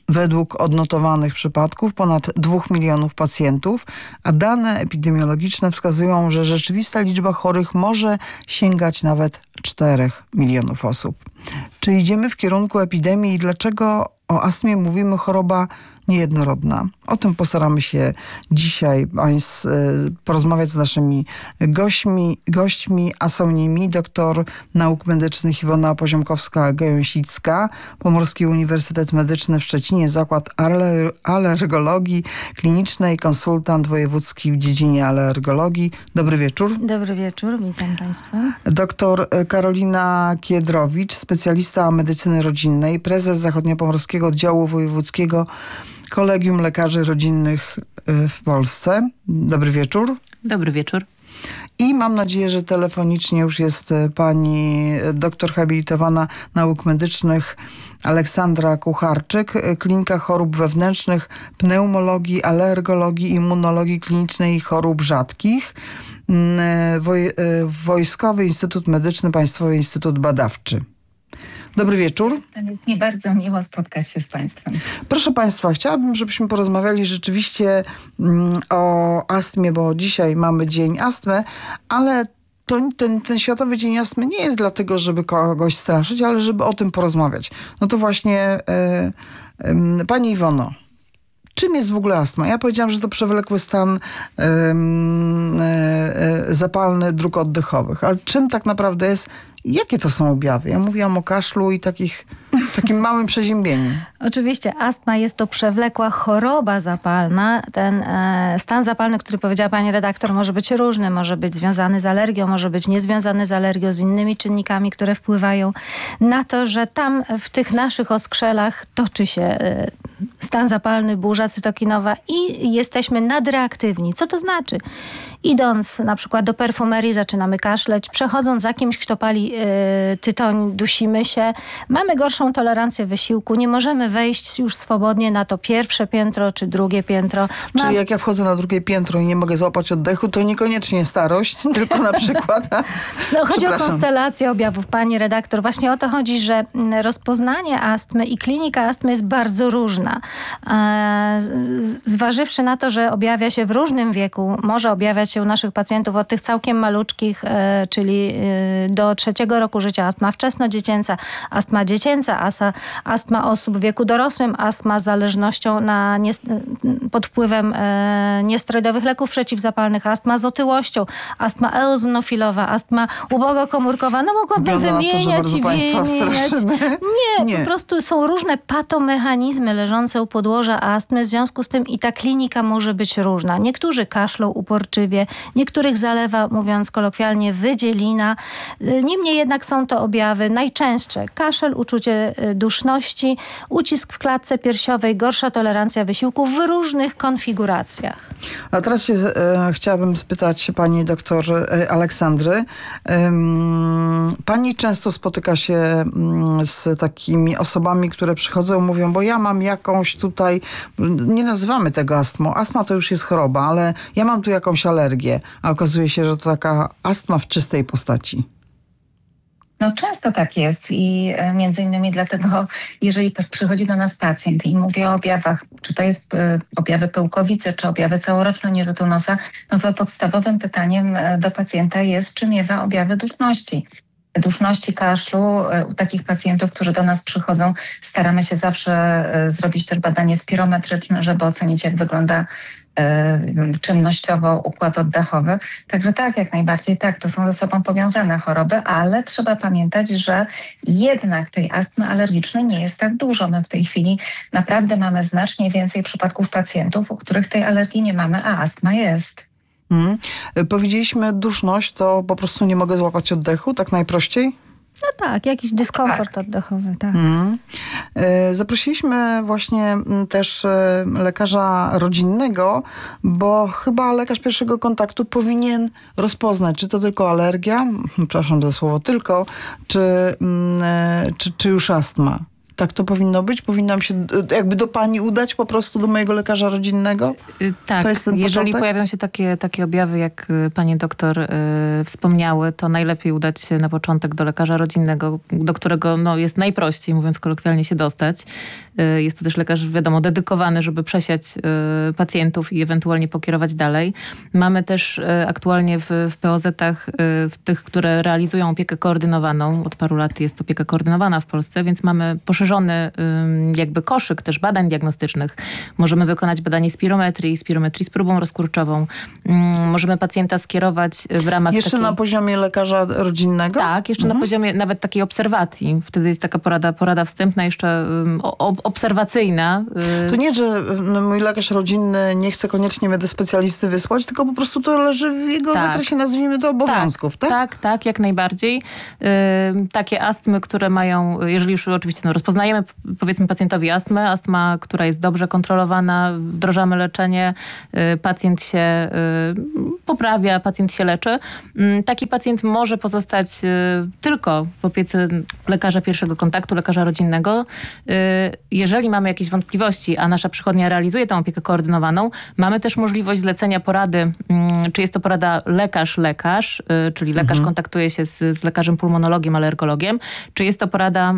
Według odnotowanych przypadków ponad 2 milionów pacjentów, a dane epidemiologiczne wskazują, że rzeczywista liczba chorych może sięgać nawet 4 milionów osób. Czy idziemy w kierunku epidemii i dlaczego o astmie mówimy choroba niejednorodna? O tym postaramy się dzisiaj porozmawiać z naszymi gośćmi, a są nimi doktor nauk medycznych Iwona Poziomkowska-Gająsicka, Pomorski Uniwersytet Medyczny w Szczecinie, Zakład Alergologii Klinicznej, konsultant wojewódzki w dziedzinie alergologii. Dobry wieczór. Dobry wieczór, witam Państwa. Doktor Karolina Kiedrowicz, specjalista medycyny rodzinnej, prezes Zachodniopomorskiego Oddziału Wojewódzkiego Kolegium Lekarzy Rodzinnych w Polsce. Dobry wieczór. Dobry wieczór. I mam nadzieję, że telefonicznie już jest pani doktor habilitowana nauk medycznych Aleksandra Kucharczyk, Klinika Chorób Wewnętrznych, Pneumologii, Alergologii, Immunologii Klinicznej i Chorób Rzadkich, Wojskowy Instytut Medyczny, Państwowy Instytut Badawczy. Dobry wieczór. Jest mi bardzo miło spotkać się z Państwem. Proszę Państwa, chciałabym, żebyśmy porozmawiali rzeczywiście o astmie, bo dzisiaj mamy Dzień Astmy, ale ten Światowy Dzień Astmy nie jest dlatego, żeby kogoś straszyć, ale żeby o tym porozmawiać. No to właśnie Pani Iwono, czym jest w ogóle astma? Ja powiedziałam, że to przewlekły stan zapalny dróg oddechowych, ale czym tak naprawdę jest? Jakie to są objawy? Ja mówiłam o kaszlu i takim małym przeziębieniu. Oczywiście astma jest to przewlekła choroba zapalna. Ten stan zapalny, który powiedziała pani redaktor, może być różny. Może być związany z alergią, może być niezwiązany z alergią, z innymi czynnikami, które wpływają na to, że tam w tych naszych oskrzelach toczy się stan zapalny, burza cytokinowa i jesteśmy nadreaktywni. Co to znaczy? Idąc na przykład do perfumerii, zaczynamy kaszleć. Przechodząc za kimś, kto pali tytoń, dusimy się. Mamy gorszą tolerancję wysiłku. Nie możemy wejść już swobodnie na to pierwsze piętro czy drugie piętro. Czyli jak ja wchodzę na drugie piętro i nie mogę złapać oddechu, to niekoniecznie starość, tylko na przykład... No, chodzi o konstelację objawów, pani redaktor. Właśnie o to chodzi, że rozpoznanie astmy i klinika astmy jest bardzo różna. Zważywszy na to, że objawia się w różnym wieku, może objawiać się u naszych pacjentów od tych całkiem maluczkich, czyli do 3 roku życia, astma wczesnodziecięca, astma dziecięca, astma osób w wieku dorosłym, astma z zależnością pod wpływem niesterydowych leków przeciwzapalnych, astma z otyłością, astma eozinofilowa, astma ubogokomórkowa. No mogłabym wymieniać i wymieniać. Nie, po prostu są różne patomechanizmy leżące u podłoża astmy, w związku z tym i ta klinika może być różna. Niektórzy kaszlą uporczywie, niektórych zalewa, mówiąc kolokwialnie, wydzielina. Niemniej jednak są to objawy najczęstsze. Kaszel, uczucie duszności, ucisk w klatce piersiowej, gorsza tolerancja wysiłku w różnych konfiguracjach. A teraz chciałabym spytać pani doktor Aleksandry. Pani często spotyka się z takimi osobami, które przychodzą i mówią, bo ja mam jakąś tutaj, nie nazywamy tego astmą. Astma to już jest choroba, ale ja mam tu jakąś alergię. A okazuje się, że to taka astma w czystej postaci. No często tak jest i między innymi dlatego, jeżeli przychodzi do nas pacjent i mówi o objawach, czy to jest objawy pyłkowicy, czy objawy całoroczne nierzutu nosa, no to podstawowym pytaniem do pacjenta jest, czy miewa objawy duszności, kaszlu. U takich pacjentów, którzy do nas przychodzą, staramy się zawsze zrobić też badanie spirometryczne, żeby ocenić, jak wygląda czynnościowo układ oddechowy. Także tak, jak najbardziej tak, to są ze sobą powiązane choroby, ale trzeba pamiętać, że jednak tej astmy alergicznej nie jest tak dużo. My w tej chwili naprawdę mamy znacznie więcej przypadków pacjentów, u których tej alergii nie mamy, a astma jest. Powiedzieliśmy duszność, to po prostu nie mogę złapać oddechu, tak najprościej? No tak, jakiś dyskomfort oddechowy, tak. Zaprosiliśmy właśnie też lekarza rodzinnego, bo chyba lekarz pierwszego kontaktu powinien rozpoznać, czy to tylko alergia, przepraszam za słowo tylko, czy już astma. Tak to powinno być? Powinnam się jakby do pani udać po prostu do mojego lekarza rodzinnego? Tak, to jest ten jeżeli początek? pojawią się takie objawy, jak panie doktor wspomniały, to najlepiej udać się na początek do lekarza rodzinnego, do którego jest najprościej, mówiąc kolokwialnie, się dostać. Jest to też lekarz, wiadomo, dedykowany, żeby przesiać pacjentów i ewentualnie pokierować dalej. Mamy też aktualnie w POZ-ach, w tych, które realizują opiekę koordynowaną, od paru lat jest opieka koordynowana w Polsce, więc mamy poszerzony jakby koszyk też badań diagnostycznych. Możemy wykonać badanie spirometrii z próbą rozkurczową. Możemy pacjenta skierować w ramach Jeszcze na poziomie lekarza rodzinnego? Tak, jeszcze na poziomie nawet takiej obserwacji. Wtedy jest taka porada wstępna, jeszcze obserwacyjna. To nie, że mój lekarz rodzinny nie chce koniecznie mnie do specjalisty wysłać, tylko po prostu to leży w jego zakresie, nazwijmy to, obowiązków, tak? Tak, jak najbardziej. Takie astmy, które mają, jeżeli już oczywiście rozpoznajemy, powiedzmy pacjentowi astma, która jest dobrze kontrolowana, wdrożamy leczenie, pacjent się poprawia, pacjent się leczy. Taki pacjent może pozostać tylko w opiece lekarza pierwszego kontaktu, lekarza rodzinnego. Jeżeli mamy jakieś wątpliwości, a nasza przychodnia realizuje tę opiekę koordynowaną, mamy też możliwość zlecenia porady, czy jest to porada lekarz-lekarz, czyli lekarz kontaktuje się z lekarzem pulmonologiem, alergologiem, czy jest to porada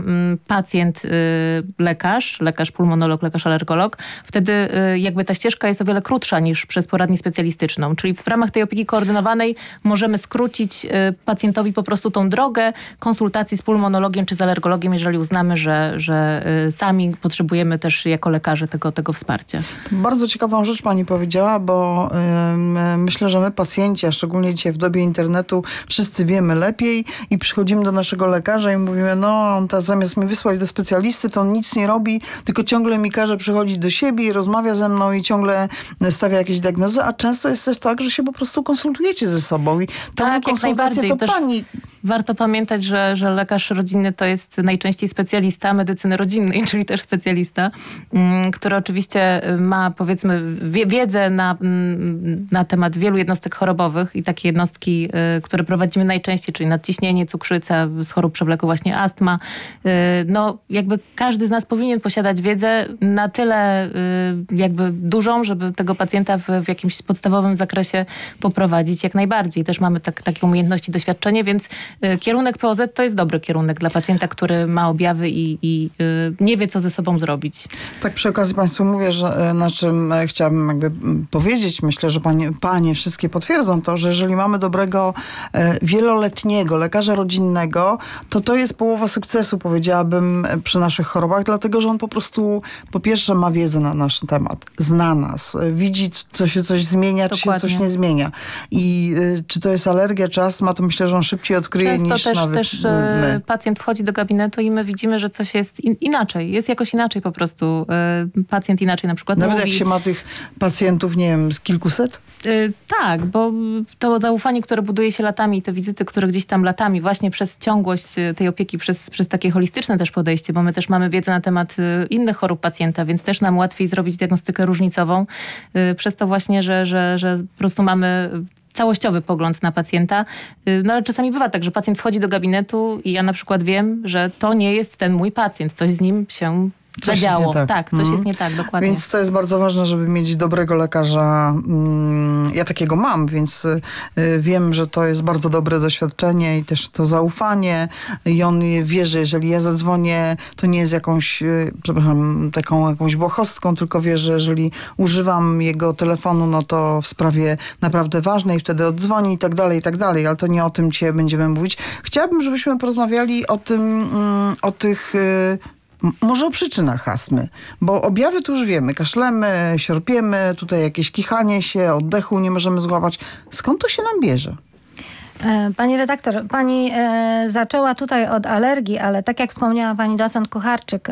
pacjent-lekarz, lekarz-pulmonolog, lekarz-alergolog. Wtedy jakby ta ścieżka jest o wiele krótsza niż przez poradnię specjalistyczną. Czyli w ramach tej opieki koordynowanej możemy skrócić pacjentowi po prostu tą drogę konsultacji z pulmonologiem czy z alergologiem, jeżeli uznamy, że sami potrzebujemy też jako lekarze tego wsparcia. Bardzo ciekawą rzecz pani powiedziała, bo myślę, że my pacjenci, a szczególnie dzisiaj w dobie internetu, wszyscy wiemy lepiej i przychodzimy do naszego lekarza i mówimy, on zamiast mnie wysłać do specjalisty, to on nic nie robi, tylko ciągle mi każe przychodzić do siebie i rozmawia ze mną i ciągle stawia jakieś diagnozy, a często jest też tak, że się po prostu konsultujecie ze sobą i ta konsultacja to pani... Warto pamiętać, że lekarz rodzinny to jest najczęściej specjalista medycyny rodzinnej, czyli też specjalista, który oczywiście ma, powiedzmy, wiedzę na temat wielu jednostek chorobowych i takie jednostki, które prowadzimy najczęściej, czyli nadciśnienie, cukrzyca, z chorób przewlekłych właśnie astma. Jakby każdy z nas powinien posiadać wiedzę na tyle jakby dużą, żeby tego pacjenta w jakimś podstawowym zakresie poprowadzić jak najbardziej. Też mamy takie umiejętności, doświadczenie, więc kierunek POZ to jest dobry kierunek dla pacjenta, który ma objawy i nie wie, co ze sobą zrobić. Tak przy okazji państwu mówię, że na czym chciałabym jakby powiedzieć, myślę, że panie wszystkie potwierdzą to, że jeżeli mamy dobrego, wieloletniego lekarza rodzinnego, to jest połowa sukcesu, powiedziałabym, przy naszych chorobach, dlatego, że on po prostu, po pierwsze ma wiedzę na nasz temat, zna nas, widzi, czy się coś zmienia, czy się coś nie zmienia. I czy to jest alergia, czy astma, to myślę, że on szybciej odkryje niż nawet my. Pacjent wchodzi do gabinetu i my widzimy, że coś jest inaczej. Jest jakoś inaczej po prostu. Pacjent inaczej na przykład nawet mówi. Jak się ma tych pacjentów, nie wiem, z kilkuset? Tak, bo to zaufanie, które buduje się latami, te wizyty, które gdzieś tam latami, właśnie przez ciągłość tej opieki, przez takie holistyczne też podejście, bo my też mamy wiedzę na temat innych chorób pacjenta, więc też nam łatwiej zrobić diagnostykę różnicową. Przez to właśnie, że po prostu mamy całościowy pogląd na pacjenta. Ale czasami bywa tak, że pacjent wchodzi do gabinetu i ja na przykład wiem, że to nie jest ten mój pacjent. Coś z nim się zadziało. Tak, coś jest nie tak, dokładnie. Więc to jest bardzo ważne, żeby mieć dobrego lekarza. Ja takiego mam, więc wiem, że to jest bardzo dobre doświadczenie i też to zaufanie. I on wie, że jeżeli ja zadzwonię, to nie jest jakąś, taką jakąś błahostką, tylko wie, że jeżeli używam jego telefonu, to w sprawie naprawdę ważnej, wtedy oddzwoni i tak dalej, ale to nie o tym dzisiaj będziemy mówić. Chciałabym, żebyśmy porozmawiali o tych może o przyczynach astmy, bo objawy to już wiemy. Kaszlemy, sierpiemy, tutaj jakieś kichanie się, oddechu nie możemy złapać. Skąd to się nam bierze? Pani redaktor, pani zaczęła tutaj od alergii, ale tak jak wspomniała pani docent Kucharczyk,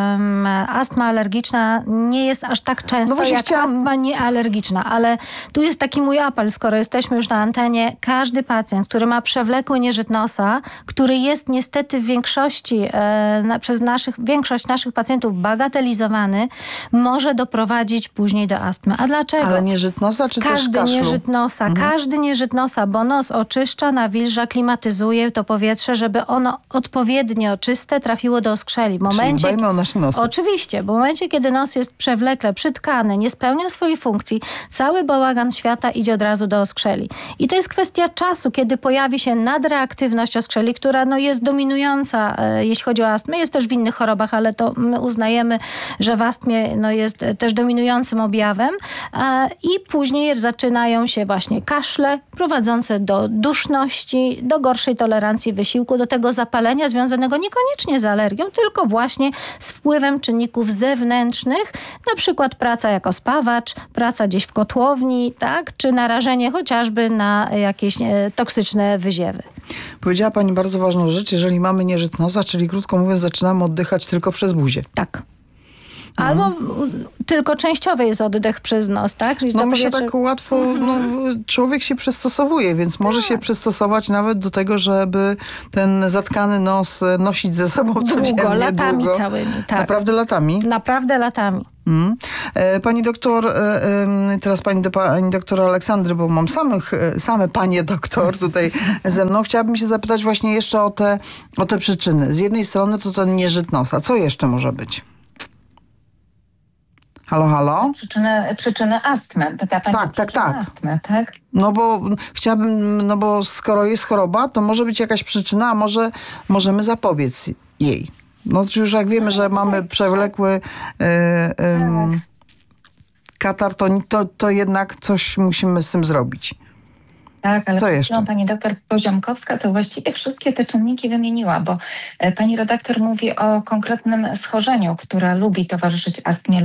astma alergiczna nie jest aż tak często jak astma niealergiczna, ale tu jest taki mój apel, skoro jesteśmy już na antenie, każdy pacjent, który ma przewlekły nieżyt nosa, który jest niestety w większości, przez większość naszych pacjentów bagatelizowany, może doprowadzić później do astmy. A dlaczego? Ale nieżyt nosa czy też kaszlu? Każdy nieżyt nosa, bo nos oczyszcza naczyszcza, nawilża, klimatyzuje to powietrze, żeby ono odpowiednio czyste trafiło do oskrzeli. Czyli dbajmy o nasze nosy. Oczywiście, bo w momencie, kiedy nos jest przewlekle przytkany, nie spełnia swojej funkcji, cały bałagan świata idzie od razu do oskrzeli. I to jest kwestia czasu, kiedy pojawi się nadreaktywność oskrzeli, która jest dominująca, jeśli chodzi o astmę. Jest też w innych chorobach, ale to my uznajemy, że w astmie jest też dominującym objawem. I później zaczynają się właśnie kaszle prowadzące do duszności, do gorszej tolerancji wysiłku, do tego zapalenia związanego niekoniecznie z alergią, tylko właśnie z wpływem czynników zewnętrznych, na przykład praca jako spawacz, praca gdzieś w kotłowni, tak? Czy narażenie chociażby na jakieś toksyczne wyziewy. Powiedziała pani bardzo ważną rzecz, jeżeli mamy nieżyt nosa, czyli krótko mówiąc zaczynamy oddychać tylko przez buzię. Tak. Albo tylko częściowy jest oddech przez nos, tak? Czyli my się tak łatwo, człowiek się przystosowuje, więc może się przystosować nawet do tego, żeby ten zatkany nos nosić ze sobą codziennie. Latami całymi. Tak. Naprawdę latami? Naprawdę latami. Pani doktor, teraz pani doktor Aleksandry, bo mam same panie doktor tutaj ze mną. Chciałabym się zapytać właśnie jeszcze o te przyczyny. Z jednej strony to ten nieżyt nosa. Co jeszcze może być? Halo? Przyczyny astmy. Pyta pani tak. Astmy, tak? Bo skoro jest choroba, to może być jakaś przyczyna, a może możemy zapobiec jej. Już jak wiemy, że mamy przewlekły katar, to jednak coś musimy z tym zrobić. Tak, ale co jeszcze? Pani doktor Poziomkowska to właściwie wszystkie te czynniki wymieniła, bo pani redaktor mówi o konkretnym schorzeniu, które lubi towarzyszyć astmie,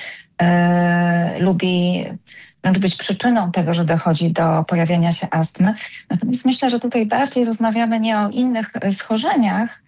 lubi wręcz być przyczyną tego, że dochodzi do pojawiania się astmy. Natomiast myślę, że tutaj bardziej rozmawiamy nie o innych schorzeniach,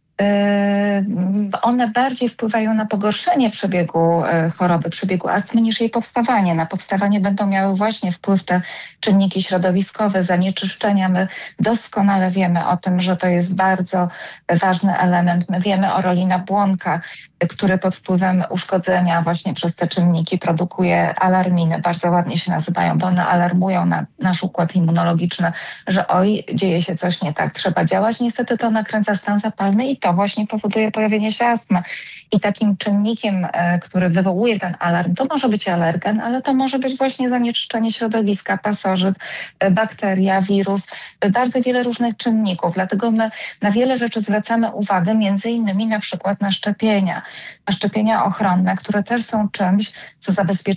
one bardziej wpływają na pogorszenie przebiegu choroby, przebiegu astmy niż jej powstawanie. Na powstawanie będą miały właśnie wpływ te czynniki środowiskowe, zanieczyszczenia. My doskonale wiemy o tym, że to jest bardzo ważny element. My wiemy o roli nabłonka, który pod wpływem uszkodzenia właśnie przez te czynniki produkuje alarminy. Bardzo ładnie się nazywają, bo one alarmują nasz układ immunologiczny, że dzieje się coś nie tak, trzeba działać. Niestety to nakręca stan zapalny i to właśnie powoduje pojawienie się astmy. I takim czynnikiem, który wywołuje ten alarm, to może być alergen, ale to może być właśnie zanieczyszczenie środowiska, pasożyt, bakteria, wirus, bardzo wiele różnych czynników. Dlatego my na wiele rzeczy zwracamy uwagę, między innymi na przykład na szczepienia ochronne, które też są czymś, co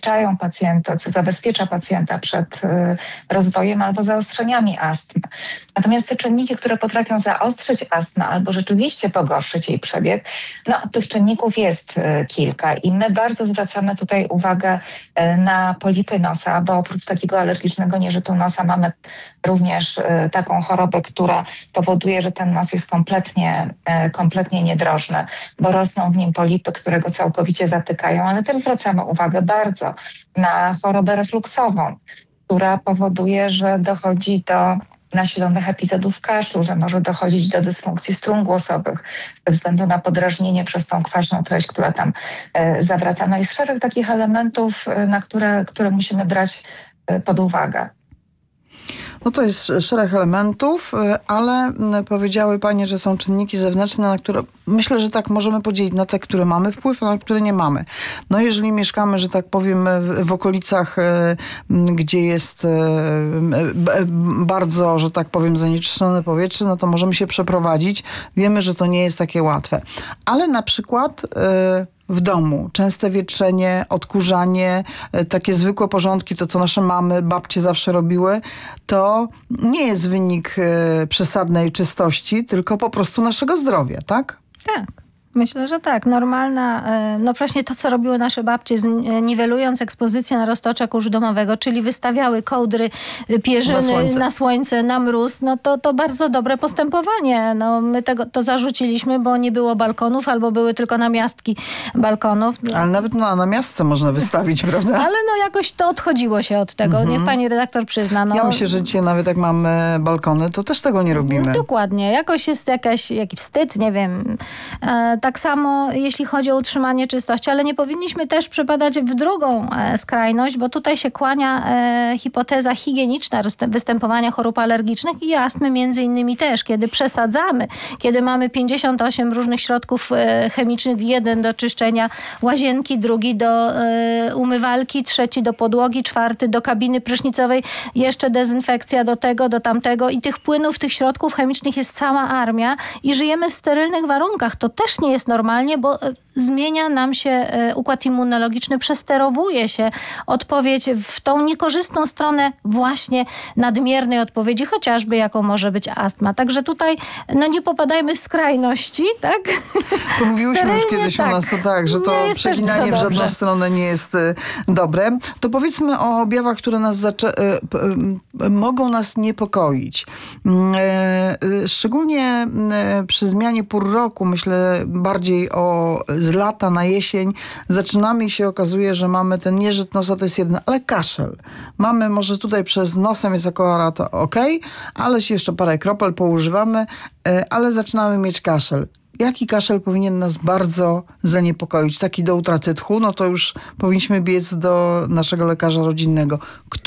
zabezpiecza pacjenta przed rozwojem albo zaostrzeniami astmy. Natomiast te czynniki, które potrafią zaostrzyć astmę albo rzeczywiście pogorszyć jej przebieg, tych czynników jest kilka i my bardzo zwracamy tutaj uwagę na polipy nosa, bo oprócz takiego alergicznego nieżytu nosa mamy również taką chorobę, która powoduje, że ten nos jest kompletnie niedrożny, bo rosną w nim polipy, które go całkowicie zatykają, ale też zwracamy uwagę bardzo na chorobę refluksową, która powoduje, że dochodzi do nasilonych epizodów kaszlu, że może dochodzić do dysfunkcji strun głosowych ze względu na podrażnienie przez tą kwaśną treść, która tam zawraca. Jest szereg takich elementów, na które musimy brać pod uwagę. To jest szereg elementów, ale powiedziały panie, że są czynniki zewnętrzne, na które myślę, że tak możemy podzielić na te, które mamy wpływ, a na które nie mamy. Jeżeli mieszkamy, że tak powiem, w okolicach, gdzie jest bardzo, że tak powiem, zanieczyszczone powietrze, to możemy się przeprowadzić. Wiemy, że to nie jest takie łatwe. Ale na przykład w domu. Częste wietrzenie, odkurzanie, takie zwykłe porządki, to co nasze mamy, babcie zawsze robiły, to nie jest wynik przesadnej czystości, tylko po prostu naszego zdrowia, tak? Tak. Myślę, że tak. Normalna, właśnie to, co robiły nasze babcie, niwelując ekspozycję na roztocze kurzu domowego, czyli wystawiały kołdry, pierzyny na słońce, na mróz, to bardzo dobre postępowanie. My to zarzuciliśmy, bo nie było balkonów, albo były tylko namiastki balkonów. Ale nawet na namiastce można wystawić, prawda? Ale jakoś to odchodziło się od tego. Niech pani redaktor przyzna. Ja myślę, że dzisiaj nawet jak mamy balkony, to też tego nie robimy. Dokładnie. Jakoś jest jakiś wstyd, nie wiem. Tak samo jeśli chodzi o utrzymanie czystości, ale nie powinniśmy też przepadać w drugą skrajność, bo tutaj się kłania hipoteza higieniczna występowania chorób alergicznych i astmy między innymi też. Kiedy przesadzamy, kiedy mamy 58 różnych środków chemicznych, jeden do czyszczenia łazienki, drugi do umywalki, trzeci do podłogi, czwarty do kabiny prysznicowej, jeszcze dezynfekcja do tego, do tamtego i tych płynów, tych środków chemicznych jest cała armia i żyjemy w sterylnych warunkach. To też nie jest normalnie, bo zmienia nam się układ immunologiczny, przesterowuje się odpowiedź w tą niekorzystną stronę właśnie nadmiernej odpowiedzi, chociażby jaką może być astma. Także tutaj nie popadajmy w skrajności, tak? Mówiłyśmy już kiedyś u nas że to przeginanie w żadną stronę nie jest dobre. To powiedzmy o objawach, które nas mogą nas niepokoić. Szczególnie przy zmianie pór roku, myślę bardziej z lata na jesień, zaczynamy i się okazuje, że mamy ten nieżyt nosa, to jest jedno, ale kaszel. Mamy może tutaj przez nosem jest akurat to okej, ale się jeszcze parę kropel poużywamy, ale zaczynamy mieć kaszel. Jaki kaszel powinien nas bardzo zaniepokoić? Taki do utraty tchu, to już powinniśmy biec do naszego lekarza rodzinnego.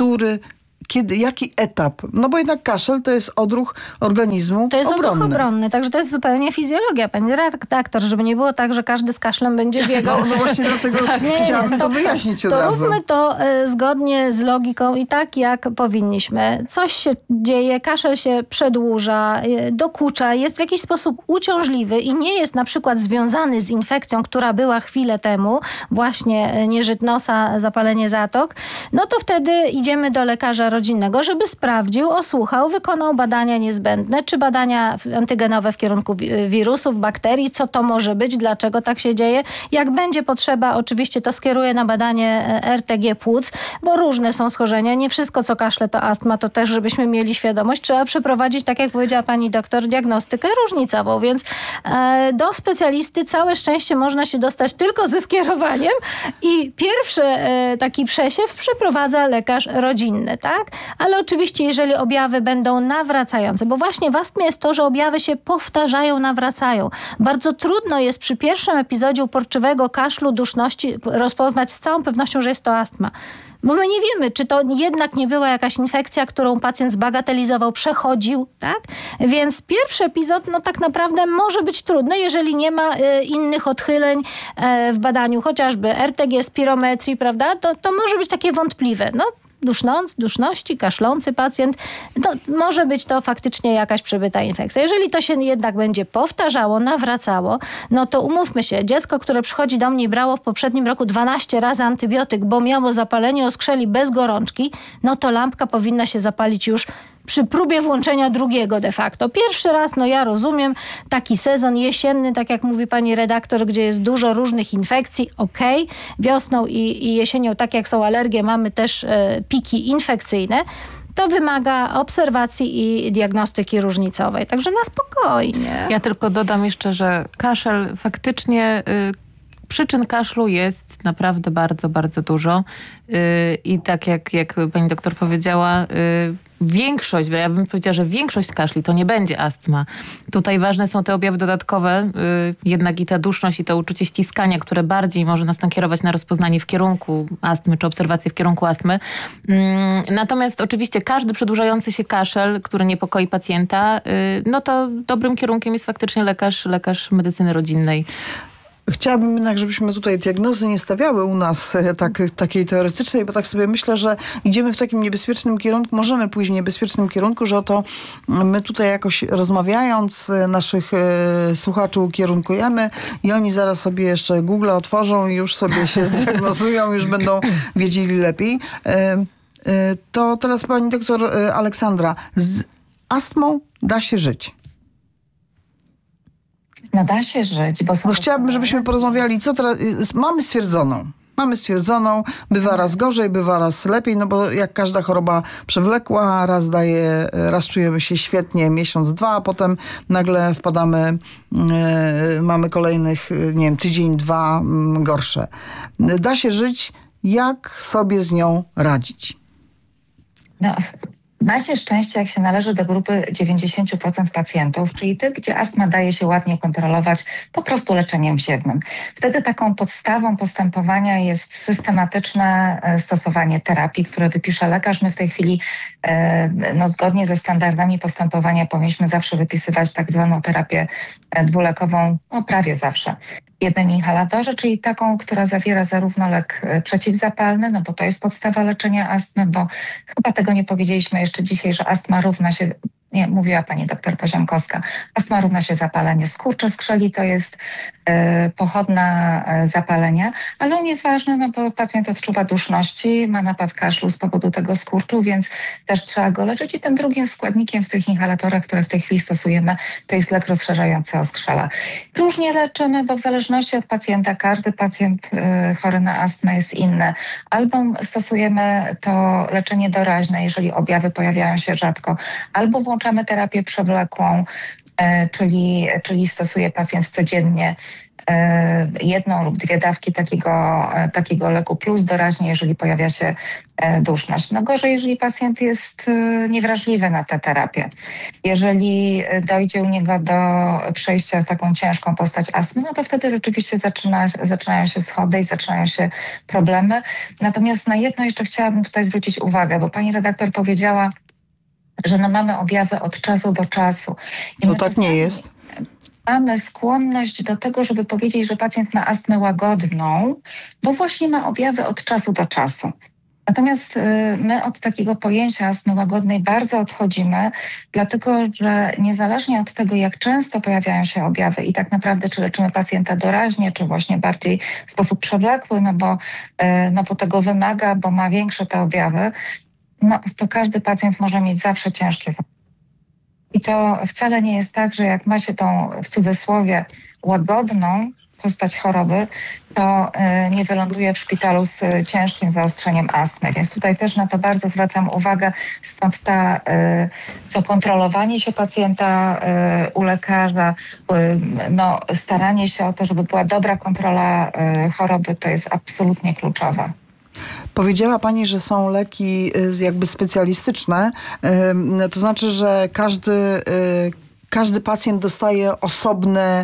Jaki etap? Bo jednak kaszel to jest odruch organizmu To jest obronny. odruch obronny, także to jest zupełnie fizjologia, pani redaktor, żeby nie było tak, że każdy z kaszlem będzie biegał. No właśnie dlatego chciałabym to wyjaśnić od razu. Róbmy to zgodnie z logiką i tak, jak powinniśmy. Coś się dzieje, kaszel się przedłuża, dokucza, jest w jakiś sposób uciążliwy i nie jest na przykład związany z infekcją, która była chwilę temu, właśnie nieżyt nosa, zapalenie zatok, to wtedy idziemy do lekarza rodzinnego, żeby sprawdził, osłuchał, wykonał badania niezbędne, czy badania antygenowe w kierunku wirusów, bakterii, co to może być, dlaczego tak się dzieje. Jak będzie potrzeba, oczywiście to skieruje na badanie RTG płuc, bo różne są schorzenia. Nie wszystko, co kaszle, to astma, to też, żebyśmy mieli świadomość. Trzeba przeprowadzić, tak jak powiedziała pani doktor, diagnostykę różnicową, więc do specjalisty całe szczęście można się dostać tylko ze skierowaniem i pierwszy taki przesiew przeprowadza lekarz rodzinny, tak? Ale oczywiście, jeżeli objawy będą nawracające, bo właśnie w astmie jest to, że objawy się powtarzają, nawracają. Bardzo trudno jest przy pierwszym epizodzie uporczywego kaszlu, duszności rozpoznać z całą pewnością, że jest to astma. Bo my nie wiemy, czy to jednak nie była jakaś infekcja, którą pacjent zbagatelizował, przechodził, tak? Więc pierwszy epizod, tak naprawdę może być trudny, jeżeli nie ma innych odchyleń w badaniu, chociażby RTG, spirometrii, prawda? To może być takie wątpliwe. Duszności, kaszlący pacjent, to może być to faktycznie jakaś przebyta infekcja. Jeżeli to się jednak będzie powtarzało, nawracało, to umówmy się, dziecko, które przychodzi do mnie i brało w poprzednim roku 12 razy antybiotyk, bo miało zapalenie oskrzeli bez gorączki, to lampka powinna się zapalić już przy próbie włączenia drugiego de facto. Pierwszy raz, ja rozumiem, taki sezon jesienny, tak jak mówi pani redaktor, gdzie jest dużo różnych infekcji, okej. Wiosną i jesienią, tak jak są alergie, mamy też piki infekcyjne. To wymaga obserwacji i diagnostyki różnicowej. Także na spokojnie. Ja tylko dodam jeszcze, że kaszel faktycznie... Przyczyn kaszlu jest naprawdę bardzo, bardzo dużo i tak jak pani doktor powiedziała, większość, ja bym powiedziała, że większość kaszli to nie będzie astma. Tutaj ważne są te objawy dodatkowe, jednak i ta duszność i to uczucie ściskania, które bardziej może nas nakierować na rozpoznanie w kierunku astmy, czy obserwację w kierunku astmy. Natomiast oczywiście każdy przedłużający się kaszel, który niepokoi pacjenta, to dobrym kierunkiem jest faktycznie lekarz medycyny rodzinnej. Chciałabym jednak, żebyśmy tutaj diagnozy nie stawiały u nas takiej teoretycznej, bo tak sobie myślę, że idziemy w takim niebezpiecznym kierunku, możemy pójść w niebezpiecznym kierunku, że oto my tutaj jakoś rozmawiając naszych słuchaczy ukierunkujemy i oni zaraz sobie jeszcze Google otworzą i już sobie się zdiagnozują, już będą wiedzieli lepiej. To teraz pani doktor Aleksandra, z astmą da się żyć? Da się żyć, bo chciałabym, żebyśmy porozmawiali, co teraz mamy stwierdzoną, bywa raz gorzej, bywa raz lepiej, bo jak każda choroba przewlekła, raz czujemy się świetnie, miesiąc, dwa, a potem nagle wpadamy, mamy kolejnych, tydzień, dwa gorsze. Da się żyć, jak sobie z nią radzić? Ma się szczęście, jak się należy do grupy 90% pacjentów, czyli tych, gdzie astma daje się ładnie kontrolować po prostu leczeniem ziewnym. Wtedy taką podstawą postępowania jest systematyczne stosowanie terapii, które wypisze lekarz. My w tej chwili zgodnie ze standardami postępowania powinniśmy zawsze wypisywać tak zwaną terapię dwulekową, prawie zawsze. W jednym inhalatorze, czyli taką, która zawiera zarówno lek przeciwzapalny, bo to jest podstawa leczenia astmy, bo chyba tego nie powiedzieliśmy jeszcze dzisiaj, że astma równa się, nie, mówiła pani doktor Poziomkowska, astma równa się zapalenie skurcze skrzeli, to jest pochodna zapalenia, ale on jest ważny, bo pacjent odczuwa duszności, ma napad kaszlu z powodu tego skurczu, więc też trzeba go leczyć. I tym drugim składnikiem w tych inhalatorach, które w tej chwili stosujemy, to jest lek rozszerzający oskrzela. Różnie leczymy, bo w zależności od pacjenta, każdy pacjent chory na astmę jest inny. Albo stosujemy to leczenie doraźne, jeżeli objawy pojawiają się rzadko, albo włączamy terapię przewlekłą, czyli stosuje pacjent codziennie 1 lub 2 dawki takiego leku plus doraźnie, jeżeli pojawia się duszność. Gorzej, jeżeli pacjent jest niewrażliwy na tę terapię. Jeżeli dojdzie u niego do przejścia w taką ciężką postać astmy, to wtedy rzeczywiście zaczynają się schody i zaczynają się problemy. Natomiast na jedno jeszcze chciałabym tutaj zwrócić uwagę, bo pani redaktor powiedziała, że mamy objawy od czasu do czasu. To tak nie jest. Mamy skłonność do tego, żeby powiedzieć, że pacjent ma astmę łagodną, bo właśnie ma objawy od czasu do czasu. Natomiast my od takiego pojęcia astmy łagodnej bardzo odchodzimy, dlatego że niezależnie od tego, jak często pojawiają się objawy i tak naprawdę czy leczymy pacjenta doraźnie, czy właśnie bardziej w sposób przewlekły, bo tego wymaga, bo ma większe te objawy, to każdy pacjent może mieć zawsze ciężkie zapalenie. I to wcale nie jest tak, że jak ma się tą, w cudzysłowie, łagodną postać choroby, to nie wyląduje w szpitalu z ciężkim zaostrzeniem astmy. Więc tutaj też na to bardzo zwracam uwagę. Stąd to kontrolowanie się pacjenta u lekarza, staranie się o to, żeby była dobra kontrola choroby, to jest absolutnie kluczowe. Powiedziała pani, że są leki jakby specjalistyczne, to znaczy, że każdy pacjent dostaje osobne,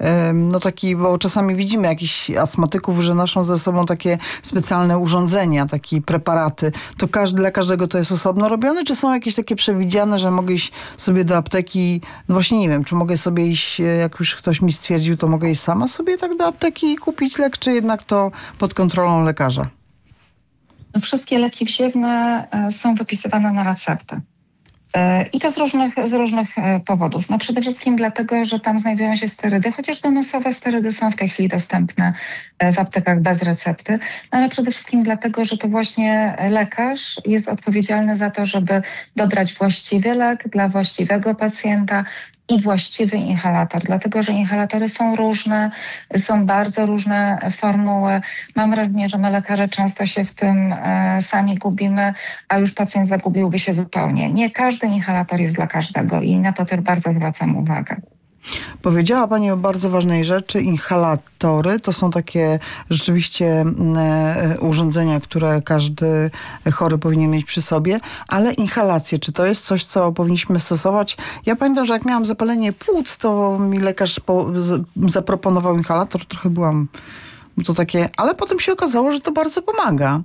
bo czasami widzimy jakichś astmatyków, że noszą ze sobą takie specjalne urządzenia, takie preparaty. To dla każdego to jest osobno robione, czy są jakieś takie przewidziane, że mogę iść sobie do apteki, właśnie nie wiem, czy mogę sobie iść, jak już ktoś mi stwierdził, to mogę iść sama sobie tak do apteki i kupić lek, czy jednak to pod kontrolą lekarza? Wszystkie leki wziewne są wypisywane na receptę. I to z różnych powodów. Przede wszystkim dlatego, że tam znajdują się sterydy, chociaż donosowe sterydy są w tej chwili dostępne w aptekach bez recepty, ale przede wszystkim dlatego, że to właśnie lekarz jest odpowiedzialny za to, żeby dobrać właściwy lek dla właściwego pacjenta i właściwy inhalator, dlatego że inhalatory są różne, są bardzo różne formuły. Mam wrażenie, że my lekarze często się w tym sami gubimy, a już pacjent zagubiłby się zupełnie. Nie każdy inhalator jest dla każdego i na to też bardzo zwracam uwagę. Powiedziała pani o bardzo ważnej rzeczy. Inhalatory to są takie rzeczywiście urządzenia, które każdy chory powinien mieć przy sobie, ale inhalacje, czy to jest coś, co powinniśmy stosować? Ja pamiętam, że jak miałam zapalenie płuc, to mi lekarz zaproponował inhalator. Trochę byłam... To takie, ale potem się okazało, że to bardzo pomaga.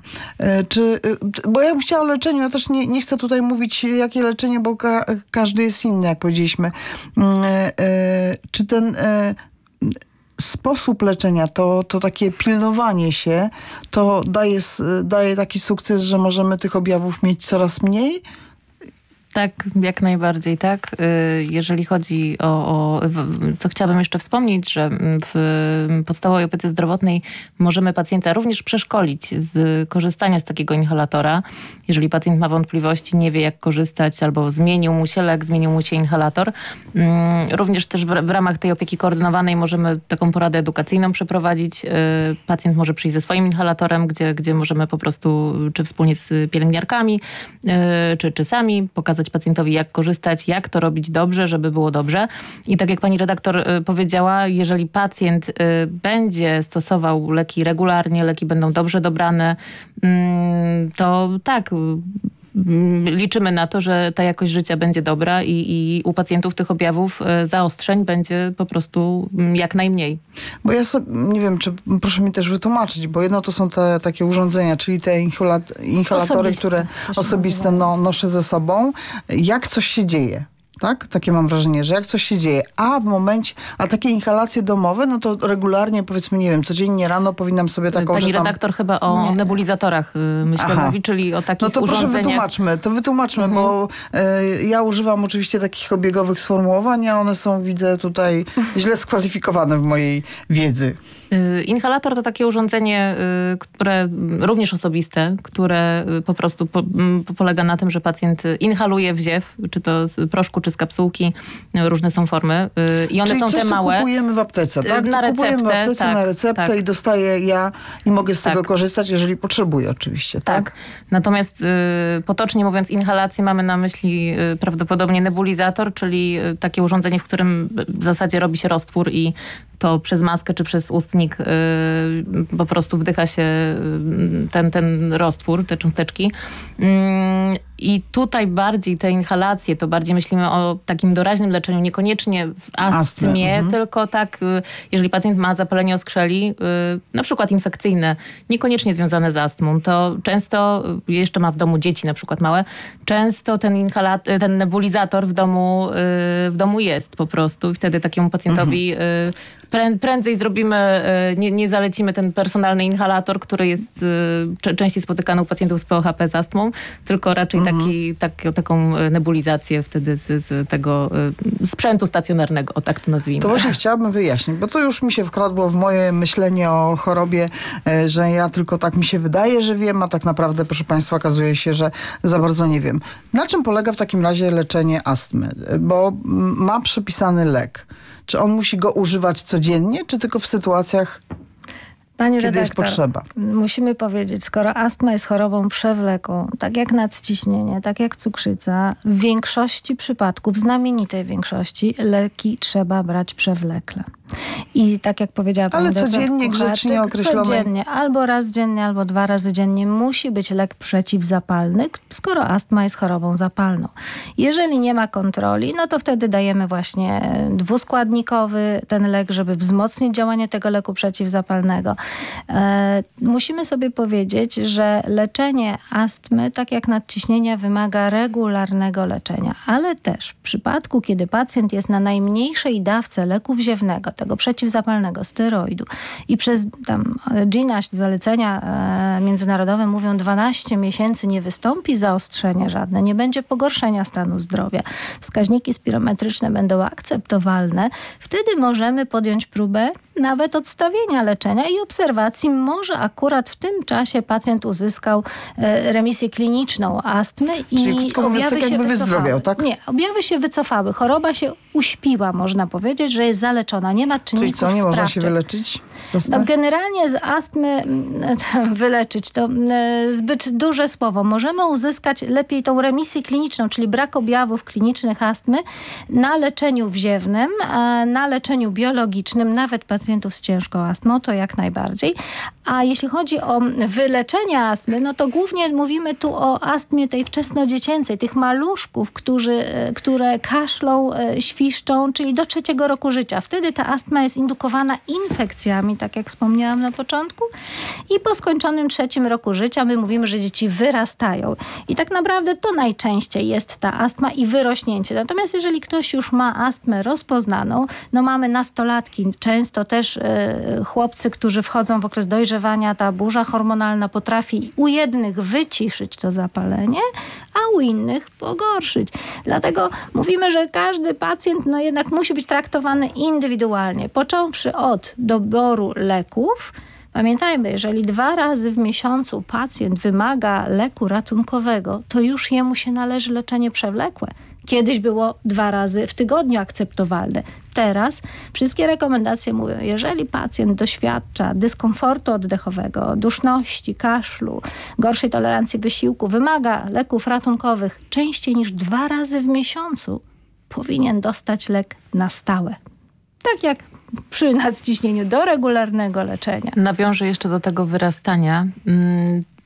Bo ja bym chciała o leczeniu, ja też nie chcę tutaj mówić, jakie leczenie, bo każdy jest inny, jak powiedzieliśmy. Czy ten sposób leczenia, to takie pilnowanie się, to daje taki sukces, że możemy tych objawów mieć coraz mniej? Tak, jak najbardziej, tak. Jeżeli chodzi o co chciałabym jeszcze wspomnieć, że w podstawowej opiece zdrowotnej możemy pacjenta również przeszkolić z korzystania z takiego inhalatora. Jeżeli pacjent ma wątpliwości, nie wie jak korzystać albo zmienił mu się lek, zmienił mu się inhalator. Również też w ramach tej opieki koordynowanej możemy taką poradę edukacyjną przeprowadzić. Pacjent może przyjść ze swoim inhalatorem, gdzie możemy po prostu, czy wspólnie z pielęgniarkami, czy sami pokazać pacjentowi, jak korzystać, jak to robić dobrze, żeby było dobrze. I tak jak pani redaktor powiedziała, jeżeli pacjent będzie stosował leki regularnie, leki będą dobrze dobrane, to tak, liczymy na to, że ta jakość życia będzie dobra i u pacjentów tych objawów zaostrzeń będzie po prostu jak najmniej. Bo ja nie wiem, czy proszę mi też wytłumaczyć, bo jedno to są te takie urządzenia, czyli te inhalatory, które osobiste noszę ze sobą. Jak coś się dzieje? Tak? Takie mam wrażenie, że jak coś się dzieje, a takie inhalacje domowe, no to regularnie, powiedzmy, nie wiem, codziennie rano powinnam sobie taką... Pani redaktor chyba o nebulizatorach myślę mówi, czyli o takich urządzeniach. No to wytłumaczmy, bo ja używam oczywiście takich obiegowych sformułowań, a one są, widzę, tutaj źle skwalifikowane w mojej wiedzy. Inhalator to takie urządzenie, które również osobiste, które po prostu polega na tym, że pacjent inhaluje wziew, czy to z proszku, czy z kapsułki, różne są formy. I one są te małe. Kupujemy w aptece, tak? Na receptę, kupujemy w aptece na receptę i dostaję ja i mogę z tego korzystać, jeżeli potrzebuję oczywiście, tak? Natomiast potocznie mówiąc inhalację mamy na myśli prawdopodobnie nebulizator, czyli takie urządzenie, w którym w zasadzie robi się roztwór i to przez maskę czy przez ustnik po prostu wdycha się ten roztwór, te cząsteczki. I tutaj bardziej te inhalacje, to bardziej myślimy o takim doraźnym leczeniu, niekoniecznie w astmie, tylko tak, jeżeli pacjent ma zapalenie oskrzeli, na przykład infekcyjne, niekoniecznie związane z astmą, to często, jeszcze ma w domu dzieci na przykład małe, często ten nebulizator w domu jest po prostu i wtedy takiemu pacjentowi prędzej zrobimy, nie zalecimy ten personalny inhalator, który jest częściej spotykany u pacjentów z POHP z astmą, tylko raczej taką nebulizację wtedy z tego sprzętu stacjonarnego, o tak to nazwijmy. To właśnie chciałabym wyjaśnić, bo to już mi się wkradło w moje myślenie o chorobie, że ja tylko tak mi się wydaje, że wiem, a tak naprawdę, proszę Państwa, okazuje się, że za bardzo nie wiem. Na czym polega w takim razie leczenie astmy? Bo ma przepisany lek. Czy on musi go używać codziennie, czy tylko w sytuacjach, kiedy jest potrzeba? Musimy powiedzieć, skoro astma jest chorobą przewlekłą, tak jak nadciśnienie, tak jak cukrzyca, w większości przypadków, znamienitej większości, leki trzeba brać przewlekle. I tak jak powiedziała pani doktor codziennie, grzecznie określone. Codziennie, albo raz dziennie, albo 2 razy dziennie musi być lek przeciwzapalny, skoro astma jest chorobą zapalną. Jeżeli nie ma kontroli, no to wtedy dajemy właśnie 2-składnikowy ten lek, żeby wzmocnić działanie tego leku przeciwzapalnego. Musimy sobie powiedzieć, że leczenie astmy, tak jak nadciśnienia, wymaga regularnego leczenia, ale też w przypadku, kiedy pacjent jest na najmniejszej dawce leku wziewnego, tego przeciwzapalnego, steroidu i przez GINA, zalecenia międzynarodowe mówią 12 miesięcy nie wystąpi zaostrzenie żadne, nie będzie pogorszenia stanu zdrowia, wskaźniki spirometryczne będą akceptowalne, wtedy możemy podjąć próbę nawet odstawienia leczenia i obserwacji. Może akurat w tym czasie pacjent uzyskał remisję kliniczną astmy i objawy się wycofały. Tak? Nie, objawy się wycofały. Choroba się uśpiła, można powiedzieć, że jest zaleczona. Nie ma czynników sprawczych. Czyli co, nie można się wyleczyć? No, generalnie z astmy wyleczyć to zbyt duże słowo. Możemy uzyskać lepiej tą remisję kliniczną, czyli brak objawów klinicznych astmy na leczeniu wziewnym, na leczeniu biologicznym, nawet pacjentów z ciężką astmą, to jak najbardziej. A jeśli chodzi o wyleczenie astmy, no to głównie mówimy tu o astmie tej wczesnodziecięcej, tych maluszków, które kaszlą, świszczą, czyli do 3. roku życia. Wtedy ta astma jest indukowana infekcjami, tak jak wspomniałam na początku. I po skończonym 3. roku życia my mówimy, że dzieci wyrastają. I tak naprawdę to najczęściej jest ta astma i wyrośnięcie. Natomiast jeżeli ktoś już ma astmę rozpoznaną, no mamy nastolatki, często też chłopcy, którzy wchodzą w okres dojrzewania, ta burza hormonalna potrafi u jednych wyciszyć to zapalenie, a u innych pogorszyć. Dlatego mówimy, że każdy pacjent no jednak musi być traktowany indywidualnie, począwszy od doboru leków. Pamiętajmy, jeżeli 2 razy w miesiącu pacjent wymaga leku ratunkowego, to już jemu się należy leczenie przewlekłe. Kiedyś było 2 razy w tygodniu akceptowalne. Teraz wszystkie rekomendacje mówią, jeżeli pacjent doświadcza dyskomfortu oddechowego, duszności, kaszlu, gorszej tolerancji wysiłku, wymaga leków ratunkowych częściej niż 2 razy w miesiącu, powinien dostać lek na stałe. Tak jak przy nadciśnieniu do regularnego leczenia. Nawiążę jeszcze do tego wyrastania.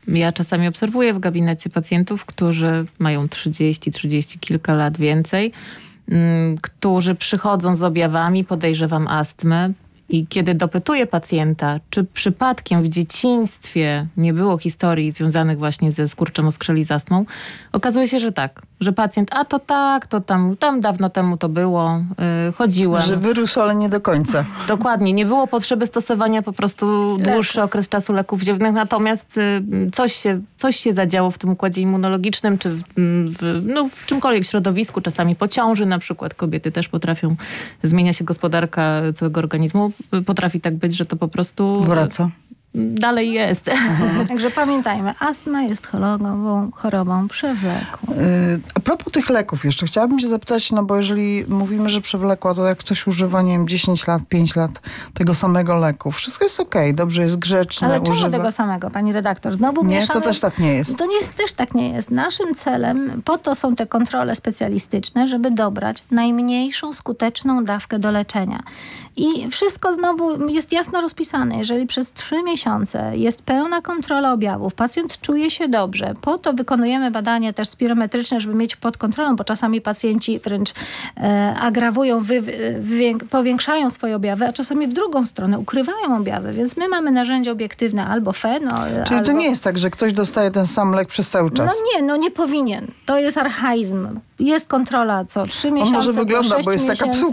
Ja czasami obserwuję w gabinecie pacjentów, którzy mają 30 kilka lat więcej, którzy przychodzą z objawami, podejrzewam astmę. I kiedy dopytuję pacjenta, czy przypadkiem w dzieciństwie nie było historii związanych właśnie ze skurczem oskrzeli z astmą, okazuje się, że tak. Że pacjent, to tam dawno temu to było, chodziłem. Że wyrósł, ale nie do końca. Dokładnie. Nie było potrzeby stosowania po prostu dłuższy okres czasu leków dziennych, natomiast coś się zadziało w tym układzie immunologicznym, czy w czymkolwiek, w środowisku, czasami po ciąży na przykład. Kobiety też potrafią, zmienia się gospodarka całego organizmu. Potrafi tak być, że to po prostu wraca. Dalej jest. Także pamiętajmy, astma jest chorobą przewlekłą. A propos tych leków jeszcze, chciałabym się zapytać, no bo jeżeli mówimy, że przewlekła, to jak ktoś używa, nie wiem, 10 lat, 5 lat tego samego leku, wszystko jest okej, dobrze jest grzeczne, ale czemu używa... tego samego, pani redaktor? Znowu nie, mieszamy... to też tak nie jest. To też tak nie jest. Naszym celem, po to są te kontrole specjalistyczne, żeby dobrać najmniejszą skuteczną dawkę do leczenia. I wszystko znowu jest jasno rozpisane. Jeżeli przez 3 miesiące jest pełna kontrola objawów, pacjent czuje się dobrze, po to wykonujemy badania też spirometryczne, żeby mieć pod kontrolą, bo czasami pacjenci wręcz agrawują, powiększają swoje objawy, a czasami w drugą stronę ukrywają objawy, więc my mamy narzędzie obiektywne albo fenol. Czyli to nie jest tak, że ktoś dostaje ten sam lek przez cały czas? Nie powinien. To jest archaizm. Jest kontrola co 3 miesiące, może wygląda, co 6 bo jest taka miesięcy.